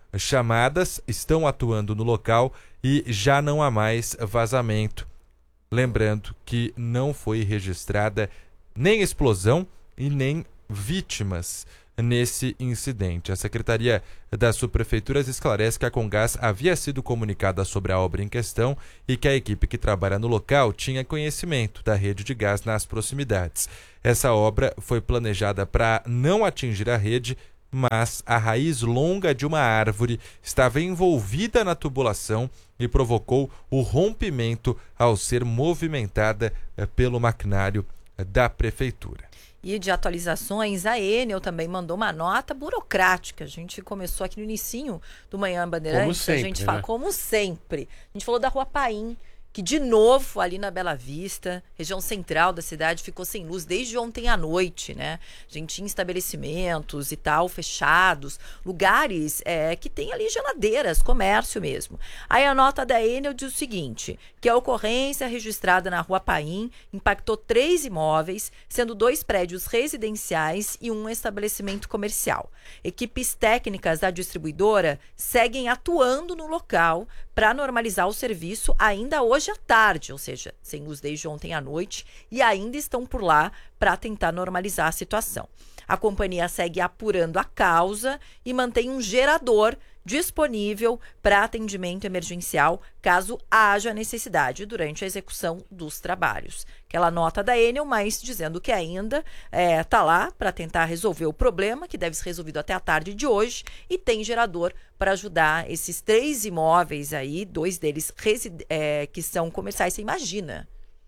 chamadas, estão atuando no local e já não há mais vazamento. Lembrando que não foi registrada nem explosão e nem vítimas nesse incidente. A Secretaria das Subprefeituras esclarece que a Comgás havia sido comunicada sobre a obra em questão e que a equipe que trabalha no local tinha conhecimento da rede de gás nas proximidades. Essa obra foi planejada para não atingir a rede, mas a raiz longa de uma árvore estava envolvida na tubulação e provocou o rompimento ao ser movimentada pelo maquinário da Prefeitura.
E de atualizações, a Enel também mandou uma nota burocrática. A gente começou aqui no inicinho do Manhã Bandeirantes.
Como sempre,
a gente fala, como sempre. A gente falou da Rua Paim, que de novo ali na Bela Vista, região central da cidade, ficou sem luz desde ontem à noite, né? A gente tinha estabelecimentos e tal, fechados, lugares que tem ali geladeiras, comércio mesmo. Aí a nota da Enel diz o seguinte, que a ocorrência registrada na Rua Paim impactou 3 imóveis, sendo 2 prédios residenciais e 1 estabelecimento comercial. Equipes técnicas da distribuidora seguem atuando no local para normalizar o serviço ainda hoje à tarde, ou seja, sem luz desde ontem à noite, e ainda estão por lá para tentar normalizar a situação. A companhia segue apurando a causa e mantém um gerador disponível para atendimento emergencial caso haja necessidade durante a execução dos trabalhos. Aquela nota da Enel, mas dizendo que ainda está lá para tentar resolver o problema, que deve ser resolvido até a tarde de hoje, e tem gerador para ajudar esses 3 imóveis aí, 2 deles que são comerciais. Você imagina,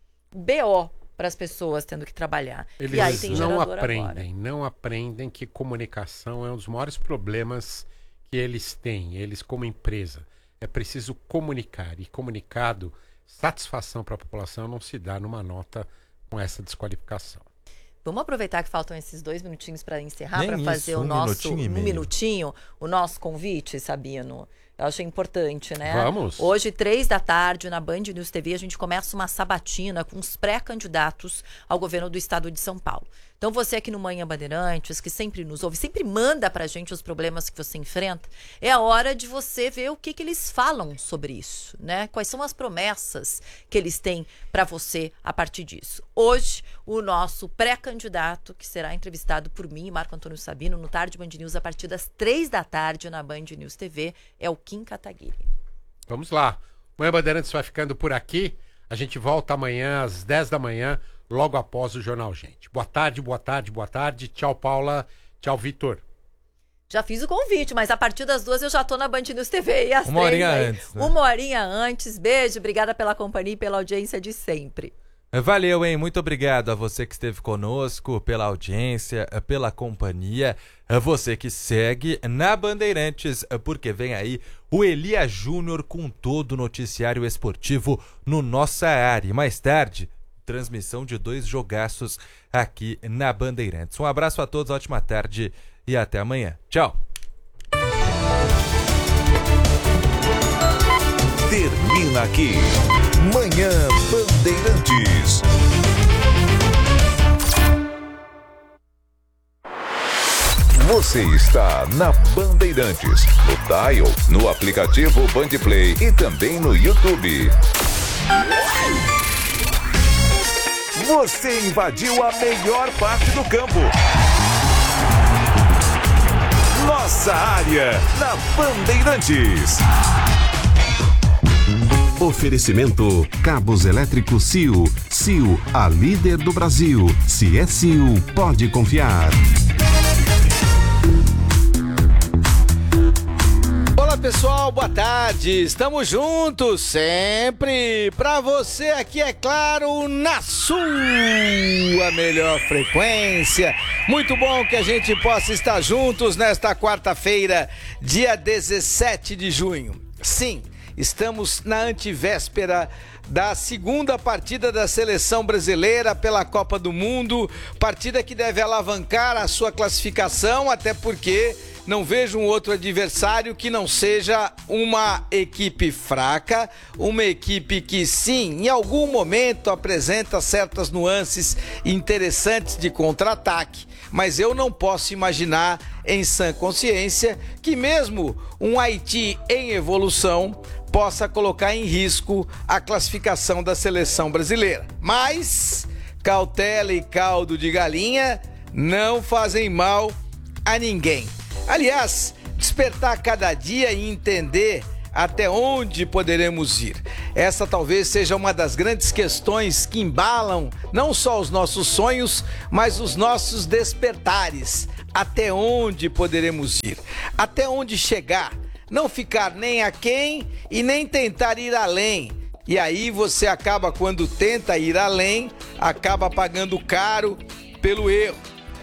BO para as pessoas tendo que trabalhar.
Eles
e aí tem
não aprendem que comunicação é um dos maiores problemas que eles têm, eles como empresa. É preciso comunicar, e comunicado, satisfação para a população não se dá numa nota com essa desqualificação.
Vamos aproveitar que faltam esses 2 minutinhos para encerrar, para fazer o nosso minutinho, o nosso convite, Sabino. Eu achei importante, né?
Vamos.
Hoje, 15h, na Band News TV, a gente começa uma sabatina com os pré-candidatos ao governo do estado de São Paulo. Então, você aqui no Manhã Bandeirantes, que sempre nos ouve, sempre manda pra gente os problemas que você enfrenta, é a hora de você ver o que eles falam sobre isso, né? Quais são as promessas que eles têm para você a partir disso. Hoje, o nosso pré-candidato, que será entrevistado por mim e Marco Antônio Sabino, no Tarde Band News, a partir das 15h na Band News TV, é o Kim Kataguiri.
Vamos lá. O Manhã Bandeirantes vai ficando por aqui. A gente volta amanhã às 10 da manhã, logo após o Jornal Gente. Boa tarde, boa tarde, boa tarde. Tchau, Paula. Tchau, Vitor.
Já fiz o convite, mas a partir das 2 eu já tô na Band News TV. E às
1 horinha antes. Né?
1 horinha antes. Beijo, obrigada pela companhia e pela audiência de sempre.
Valeu, hein? Muito obrigado a você que esteve conosco, pela audiência, pela companhia. A você que segue na Bandeirantes, porque vem aí o Elias Júnior com todo o noticiário esportivo no Nossa Área. E mais tarde, transmissão de 2 jogaços aqui na Bandeirantes. Um abraço a todos, ótima tarde e até amanhã. Tchau!
Termina aqui Manhã Bandeirantes. Você está na Bandeirantes, no Dial, no aplicativo Bandplay e também no YouTube. Você invadiu a melhor parte do campo. Nossa Área, na Bandeirantes.
Oferecimento Cabos Elétricos Sil. Sil, a líder do Brasil. Se é Sil, pode confiar.
Olá pessoal, boa tarde, estamos juntos sempre pra você aqui, é claro, na sua melhor frequência. Muito bom que a gente possa estar juntos nesta quarta-feira, dia 17 de junho. Sim, estamos na antevéspera da segunda partida da seleção brasileira pela Copa do Mundo, partida que deve alavancar a sua classificação, até porque não vejo um outro adversário que não seja uma equipe fraca, uma equipe que sim, em algum momento apresenta certas nuances interessantes de contra-ataque, mas eu não posso imaginar em sã consciência que mesmo um Haiti em evolução possa colocar em risco a classificação da seleção brasileira. Mas cautela e caldo de galinha não fazem mal a ninguém. Aliás, despertar cada dia e entender até onde poderemos ir. Essa talvez seja uma das grandes questões que embalam não só os nossos sonhos, mas os nossos despertares. Até onde poderemos ir? Até onde chegar? Não ficar nem aquém e nem tentar ir além. E aí você acaba, quando tenta ir além, acaba pagando caro pelo erro.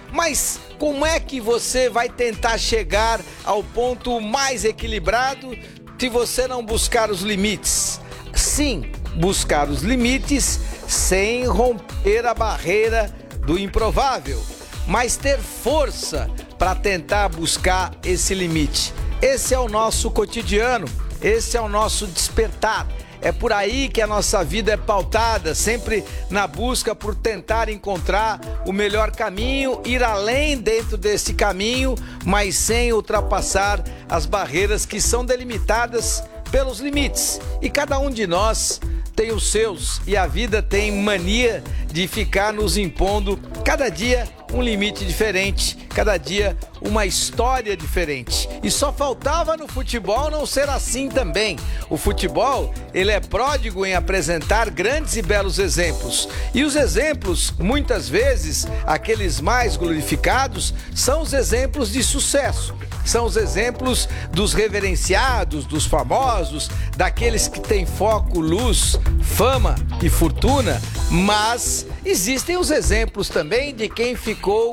Mas como é que você vai tentar chegar ao ponto mais equilibrado se você não buscar os limites? Sim, buscar os limites sem romper a barreira do improvável, mas ter força para tentar buscar esse limite. Esse é o nosso cotidiano, esse é o nosso despertar. É por aí que a nossa vida é pautada, sempre na busca por tentar encontrar o melhor caminho, ir além dentro desse caminho, mas sem ultrapassar as barreiras que são delimitadas pelos limites. E cada um de nós tem os seus, e a vida tem mania de ficar nos impondo cada dia um limite diferente, cada dia uma história diferente. E só faltava no futebol não ser assim também. O futebol, ele é pródigo em apresentar grandes e belos exemplos. E os exemplos, muitas vezes, aqueles mais glorificados, são os exemplos de sucesso. São os exemplos dos reverenciados, dos famosos, daqueles que têm foco, luz, fama e fortuna, mas existem os exemplos também de quem ficou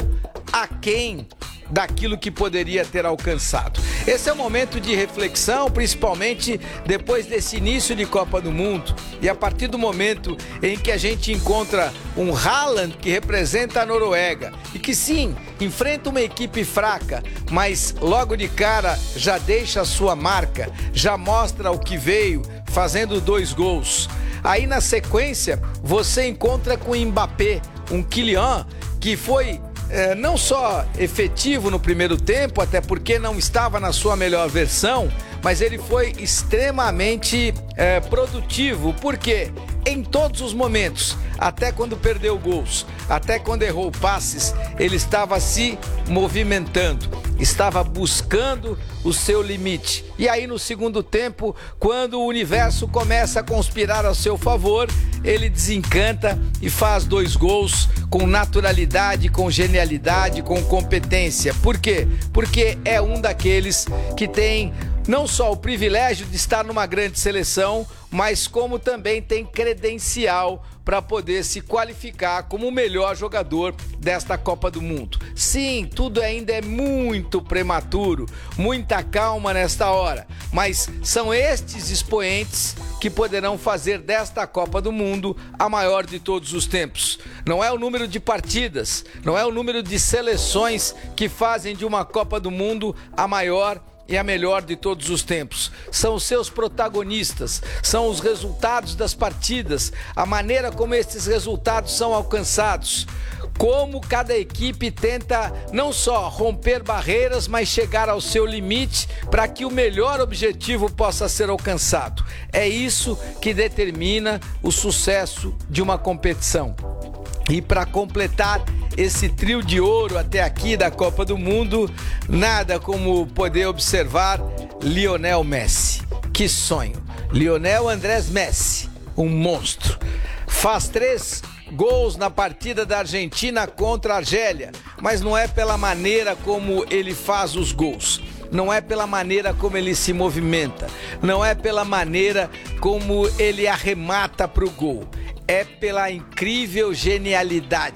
aquém daquilo que poderia ter alcançado. Esse é um momento de reflexão, principalmente depois desse início de Copa do Mundo, e a partir do momento em que a gente encontra um Haaland que representa a Noruega e que sim, enfrenta uma equipe fraca, mas logo de cara já deixa a sua marca, já mostra o que veio, fazendo 2 gols. Aí na sequência você encontra com o Mbappé, um Kylian que foi não só efetivo no primeiro tempo, até porque não estava na sua melhor versão, mas ele foi extremamente produtivo, porque em todos os momentos, até quando perdeu gols, até quando errou passes, ele estava se movimentando, estava buscando o seu limite. E aí no segundo tempo, quando o universo começa a conspirar ao seu favor, ele desencanta e faz 2 gols com naturalidade, com genialidade, com competência. Por quê? Porque é um daqueles que tem não só o privilégio de estar numa grande seleção, mas como também tem credencial para poder se qualificar como o melhor jogador desta Copa do Mundo. Sim, tudo ainda é muito prematuro, muita calma nesta hora, mas são estes expoentes que poderão fazer desta Copa do Mundo a maior de todos os tempos. Não é o número de partidas, não é o número de seleções que fazem de uma Copa do Mundo a maior e a melhor de todos os tempos. São os seus protagonistas, são os resultados das partidas, a maneira como esses resultados são alcançados, como cada equipe tenta não só romper barreiras, mas chegar ao seu limite para que o melhor objetivo possa ser alcançado. É isso que determina o sucesso de uma competição. E para completar esse trio de ouro até aqui da Copa do Mundo, nada como poder observar Lionel Messi. Que sonho! Lionel Andrés Messi, um monstro. Faz 3 gols na partida da Argentina contra a Argélia, mas não é pela maneira como ele faz os gols. Não é pela maneira como ele se movimenta, não é pela maneira como ele arremata para o gol. É pela incrível genialidade,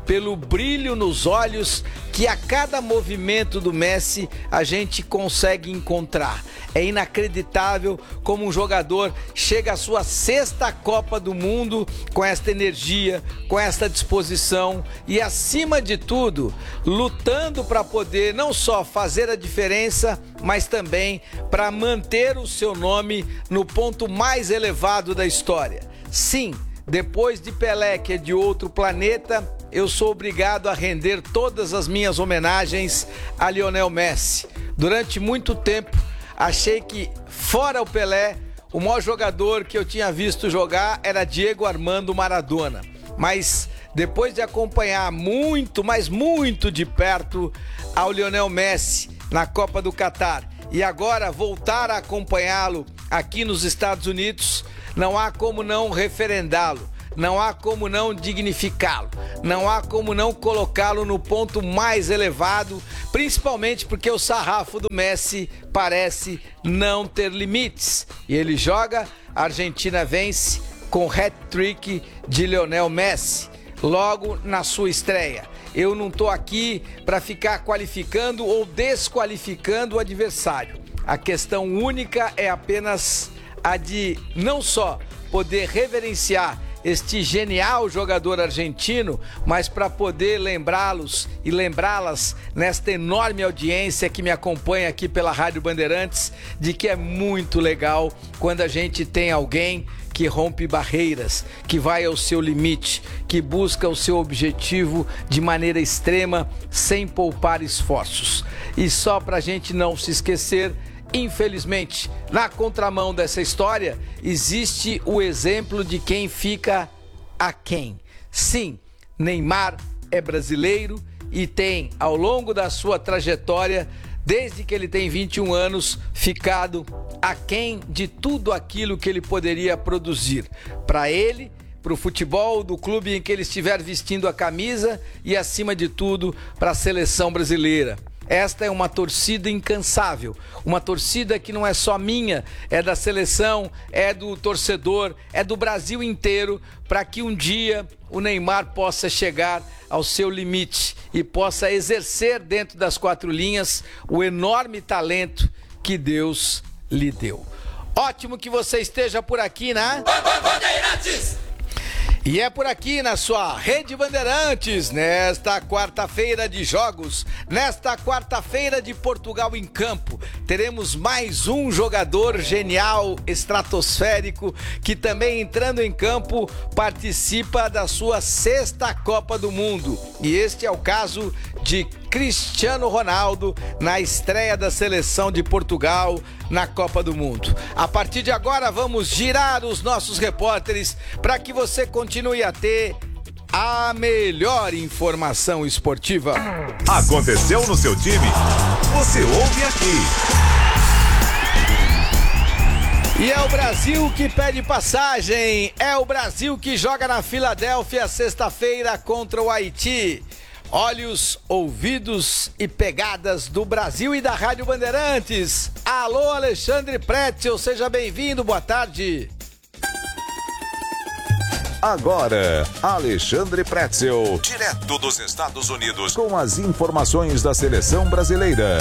pelo brilho nos olhos que a cada movimento do Messi a gente consegue encontrar. É inacreditável como um jogador chega à sua 6ª Copa do Mundo com esta energia, com esta disposição e, acima de tudo, lutando para poder não só fazer a diferença, mas também para manter o seu nome no ponto mais elevado da história. Sim, depois de Pelé, que é de outro planeta, eu sou obrigado a render todas as minhas homenagens a Lionel Messi. Durante muito tempo, achei que, fora o Pelé, o maior jogador que eu tinha visto jogar era Diego Armando Maradona. Mas depois de acompanhar muito, mas muito de perto ao Lionel Messi na Copa do Catar e agora voltar a acompanhá-lo aqui nos Estados Unidos, não há como não referendá-lo. Não há como não dignificá-lo, não há como não colocá-lo no ponto mais elevado, principalmente porque o sarrafo do Messi parece não ter limites. E ele joga, a Argentina vence com hat-trick de Lionel Messi, logo na sua estreia. Eu não estou aqui para ficar qualificando ou desqualificando o adversário. A questão única é apenas a de não só poder reverenciar este genial jogador argentino, mas para poder lembrá-los e lembrá-las nesta enorme audiência que me acompanha aqui pela Rádio Bandeirantes, de que é muito legal quando a gente tem alguém que rompe barreiras, que vai ao seu limite, que busca o seu objetivo de maneira extrema, sem poupar esforços. E só para a gente não se esquecer, infelizmente, na contramão dessa história, existe o exemplo de quem fica aquém. Sim, Neymar é brasileiro e tem, ao longo da sua trajetória, desde que ele tem 21 anos, ficado aquém de tudo aquilo que ele poderia produzir. Para ele, para o futebol do clube em que ele estiver vestindo a camisa e, acima de tudo, para a seleção brasileira. Esta é uma torcida incansável, uma torcida que não é só minha, é da seleção, é do torcedor, é do Brasil inteiro, para que um dia o Neymar possa chegar ao seu limite e possa exercer dentro das 4 linhas o enorme talento que Deus lhe deu. Ótimo que você esteja por aqui, né? Bandeirantes! E é por aqui na sua Rede Bandeirantes, nesta quarta-feira de jogos, nesta quarta-feira de Portugal em campo, teremos mais um jogador genial, estratosférico, que também entrando em campo participa da sua 6ª Copa do Mundo. E este é o caso de Cristiano Ronaldo na estreia da seleção de Portugal na Copa do Mundo. A partir de agora vamos girar os nossos repórteres para que você continue a ter a melhor informação esportiva.
Aconteceu no seu time? Você ouve aqui.
E é o Brasil que pede passagem, é o Brasil que joga na Filadélfia sexta-feira contra o Haiti. Olhos, ouvidos e pegadas do Brasil e da Rádio Bandeirantes. Alô, Alexandre Pretzel, seja bem-vindo, boa tarde.
Agora, Alexandre Pretzel, direto dos Estados Unidos, com as informações da seleção brasileira.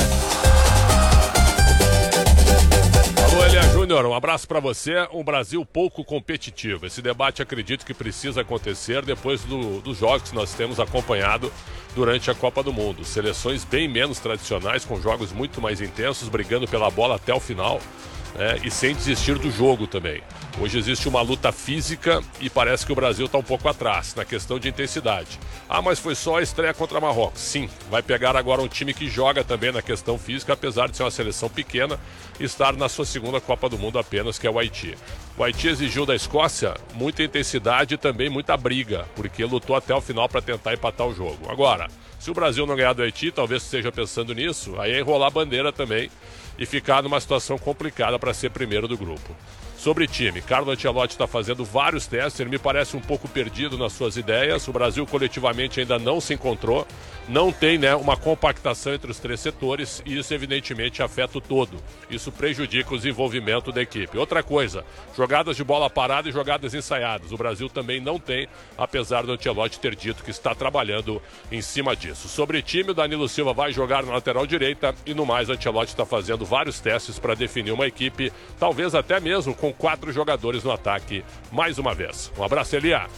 Alô, Elia Júnior, um abraço para você. Um Brasil pouco competitivo. Esse debate acredito que precisa acontecer depois dos jogos que nós temos acompanhado durante a Copa do Mundo. Seleções bem menos tradicionais, com jogos muito mais intensos, brigando pela bola até o final, né, e sem desistir do jogo também. Hoje existe uma luta física e parece que o Brasil está um pouco atrás na questão de intensidade. Ah, mas foi só a estreia contra Marrocos. Sim, vai pegar agora um time que joga também na questão física, apesar de ser uma seleção pequena e estar na sua 2ª Copa do Mundo apenas, que é o Haiti. O Haiti exigiu da Escócia muita intensidade e também muita briga, porque lutou até o final para tentar empatar o jogo. Agora, se o Brasil não ganhar do Haiti, talvez esteja pensando nisso, aí é enrolar a bandeira também e ficar numa situação complicada para ser primeiro do grupo. Sobre time, Carlo Ancelotti está fazendo vários testes, ele me parece um pouco perdido nas suas ideias. O Brasil coletivamente ainda não se encontrou, não tem, né, uma compactação entre os 3 setores e isso evidentemente afeta o todo. Isso prejudica o desenvolvimento da equipe. Outra coisa, jogadas de bola parada e jogadas ensaiadas. O Brasil também não tem, apesar do Ancelotti ter dito que está trabalhando em cima disso. Sobre time, o Danilo Silva vai jogar na lateral direita e no mais, o Ancelotti está fazendo vários testes para definir uma equipe, talvez até mesmo com 4 jogadores no ataque, mais uma vez. Um abraço, Elia.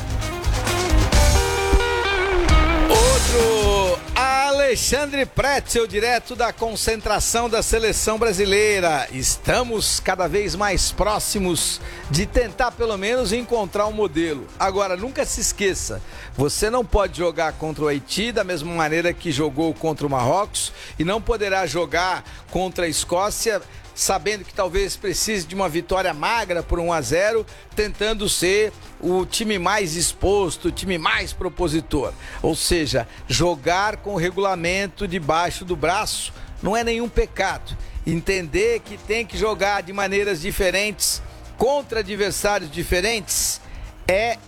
Outro, Alexandre Pretzel, direto da concentração da seleção brasileira. Estamos cada vez mais próximos de tentar pelo menos encontrar um modelo. Agora, nunca se esqueça, você não pode jogar contra o Haiti da mesma maneira que jogou contra o Marrocos e não poderá jogar contra a Escócia sabendo que talvez precise de uma vitória magra por 1-0, tentando ser o time mais exposto, o time mais propositor. Ou seja, jogar com o regulamento debaixo do braço não é nenhum pecado. Entender que tem que jogar de maneiras diferentes, contra adversários diferentes, é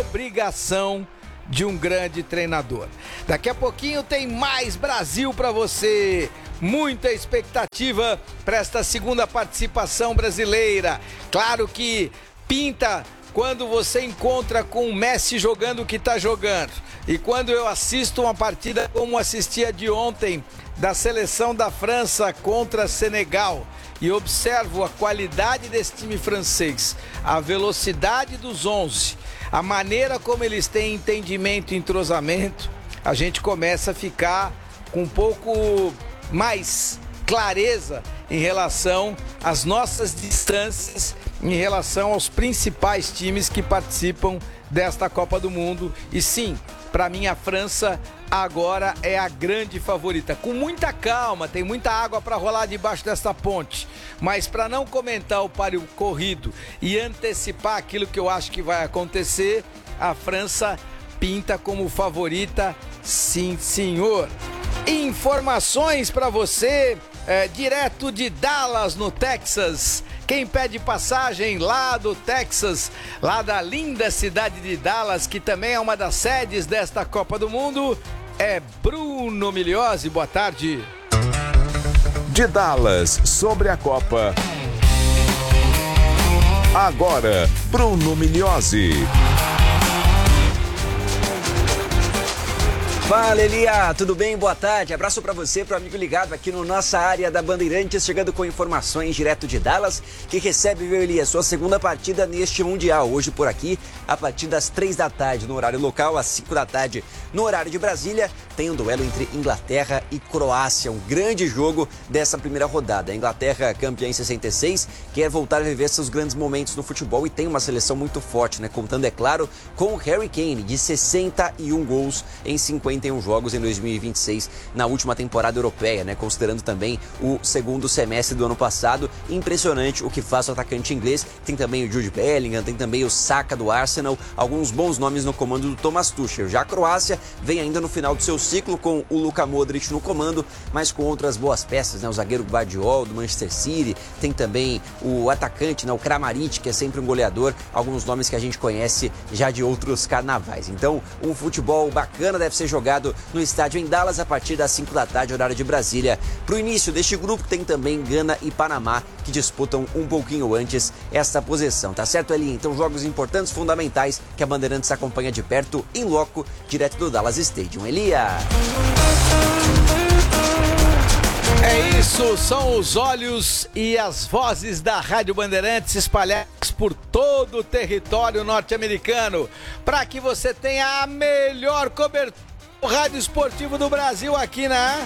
obrigação de um grande treinador. Daqui a pouquinho tem mais Brasil para você. Muita expectativa para esta segunda participação brasileira. Claro que pinta quando você encontra com o Messi jogando o que está jogando. E quando eu assisto uma partida como assisti a de ontem, da seleção da França contra Senegal, e observo a qualidade desse time francês, a velocidade dos 11, a maneira como eles têm entendimento e entrosamento, a gente começa a ficar com um pouco mais clareza em relação às nossas distâncias, em relação aos principais times que participam desta Copa do Mundo. E sim, para mim a França agora é a grande favorita. Com muita calma, tem muita água para rolar debaixo dessa ponte. Mas para não comentar o páreo corrido e antecipar aquilo que eu acho que vai acontecer, a França pinta como favorita, sim senhor. Informações para você, direto de Dallas, no Texas. Quem pede passagem lá do Texas, lá da linda cidade de Dallas, que também é uma das sedes desta Copa do Mundo, é Bruno Migliozzi. Boa tarde.
De Dallas, sobre a Copa. Agora, Bruno Migliozzi.
Fala, Elia, tudo bem? Boa tarde. Abraço pra você, pro amigo ligado aqui no nossa área da Bandeirantes, chegando com informações direto de Dallas, que recebe, viu, Elia, sua segunda partida neste Mundial. Hoje por aqui, a partir das 3 da tarde no horário local, às 5 da tarde no horário de Brasília, tem um duelo entre Inglaterra e Croácia, um grande jogo dessa primeira rodada. A Inglaterra, campeã em 66, quer voltar a viver seus grandes momentos no futebol e tem uma seleção muito forte, né? Contando, é claro, com o Harry Kane, de 61 gols em 51 jogos em 2026, na última temporada europeia, né? Considerando também o segundo semestre do ano passado. Impressionante o que faz o atacante inglês. Tem também o Jude Bellingham, tem também o Saka do Arsenal, alguns bons nomes no comando do Thomas Tuchel. Já a Croácia vem ainda no final do seu ciclo com o Luka Modric no comando, mas com outras boas peças, né? O zagueiro Gvardiol do Manchester City, tem também o atacante, né? O Kramaric, que é sempre um goleador, alguns nomes que a gente conhece já de outros carnavais. Então, um futebol bacana deve ser jogado no estádio em Dallas a partir das 5 da tarde, horário de Brasília. Para o início deste grupo tem também Gana e Panamá, que disputam um pouquinho antes esta posição, tá certo, Eli? Então, jogos importantes, fundamentais, que a Bandeirantes acompanha de perto, em loco, direto do Dallas Stadium. Elia!
É isso, são os olhos e as vozes da Rádio Bandeirantes espalhadas por todo o território norte-americano, para que você tenha a melhor cobertura do rádio esportivo do Brasil aqui na...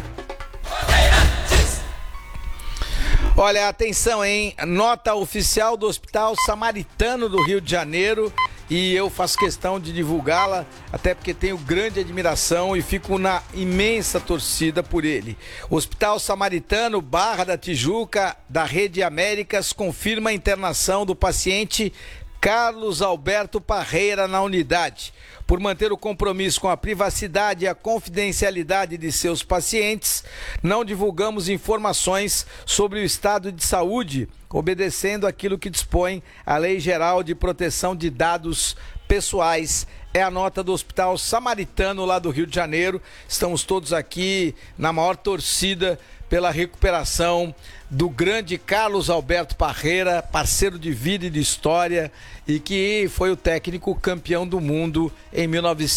Olha, atenção, hein? Nota oficial do Hospital Samaritano do Rio de Janeiro, e eu faço questão de divulgá-la, até porque tenho grande admiração e fico na imensa torcida por ele. O Hospital Samaritano Barra da Tijuca, da Rede Américas, confirma a internação do paciente Carlos Alberto Parreira na unidade. por manter o compromisso com a privacidade e a confidencialidade de seus pacientes, não divulgamos informações sobre o estado de saúde, obedecendo aquilo que dispõe a Lei Geral de Proteção de Dados Pessoais. É a nota do Hospital Samaritano lá do Rio de Janeiro. Estamos todos aqui na maior torcida pela recuperação do grande Carlos Alberto Parreira, parceiro de vida e de história, e que foi o técnico campeão do mundo em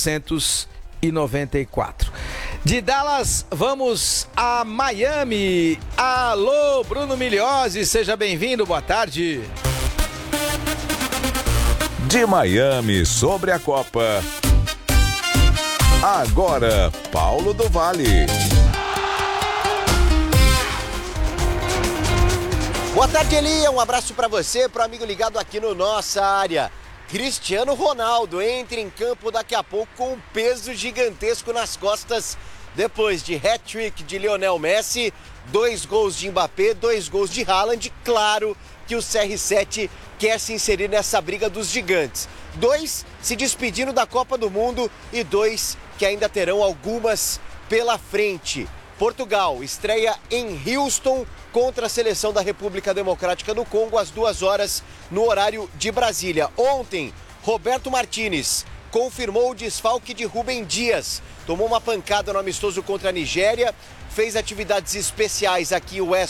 1994. De Dallas, vamos a Miami. Alô, Bruno Migliozzi, seja bem-vindo, boa tarde.
De Miami sobre a Copa. Agora, Paulo do Vale.
Boa tarde, Elia. Um abraço para você, para o amigo ligado aqui no Nossa Área. Cristiano Ronaldo entra em campo daqui a pouco com um peso gigantesco nas costas, depois de hat-trick de Lionel Messi, 2 gols de Mbappé, 2 gols de Haaland. Claro que o CR7 quer se inserir nessa briga dos gigantes. 2 se despedindo da Copa do Mundo e 2 que ainda terão algumas pela frente. Portugal estreia em Houston contra a seleção da República Democrática do Congo às 2 horas no horário de Brasília. Ontem, Roberto Martínez confirmou o desfalque de Rúben Dias. Tomou uma pancada no amistoso contra a Nigéria, fez atividades especiais aqui em West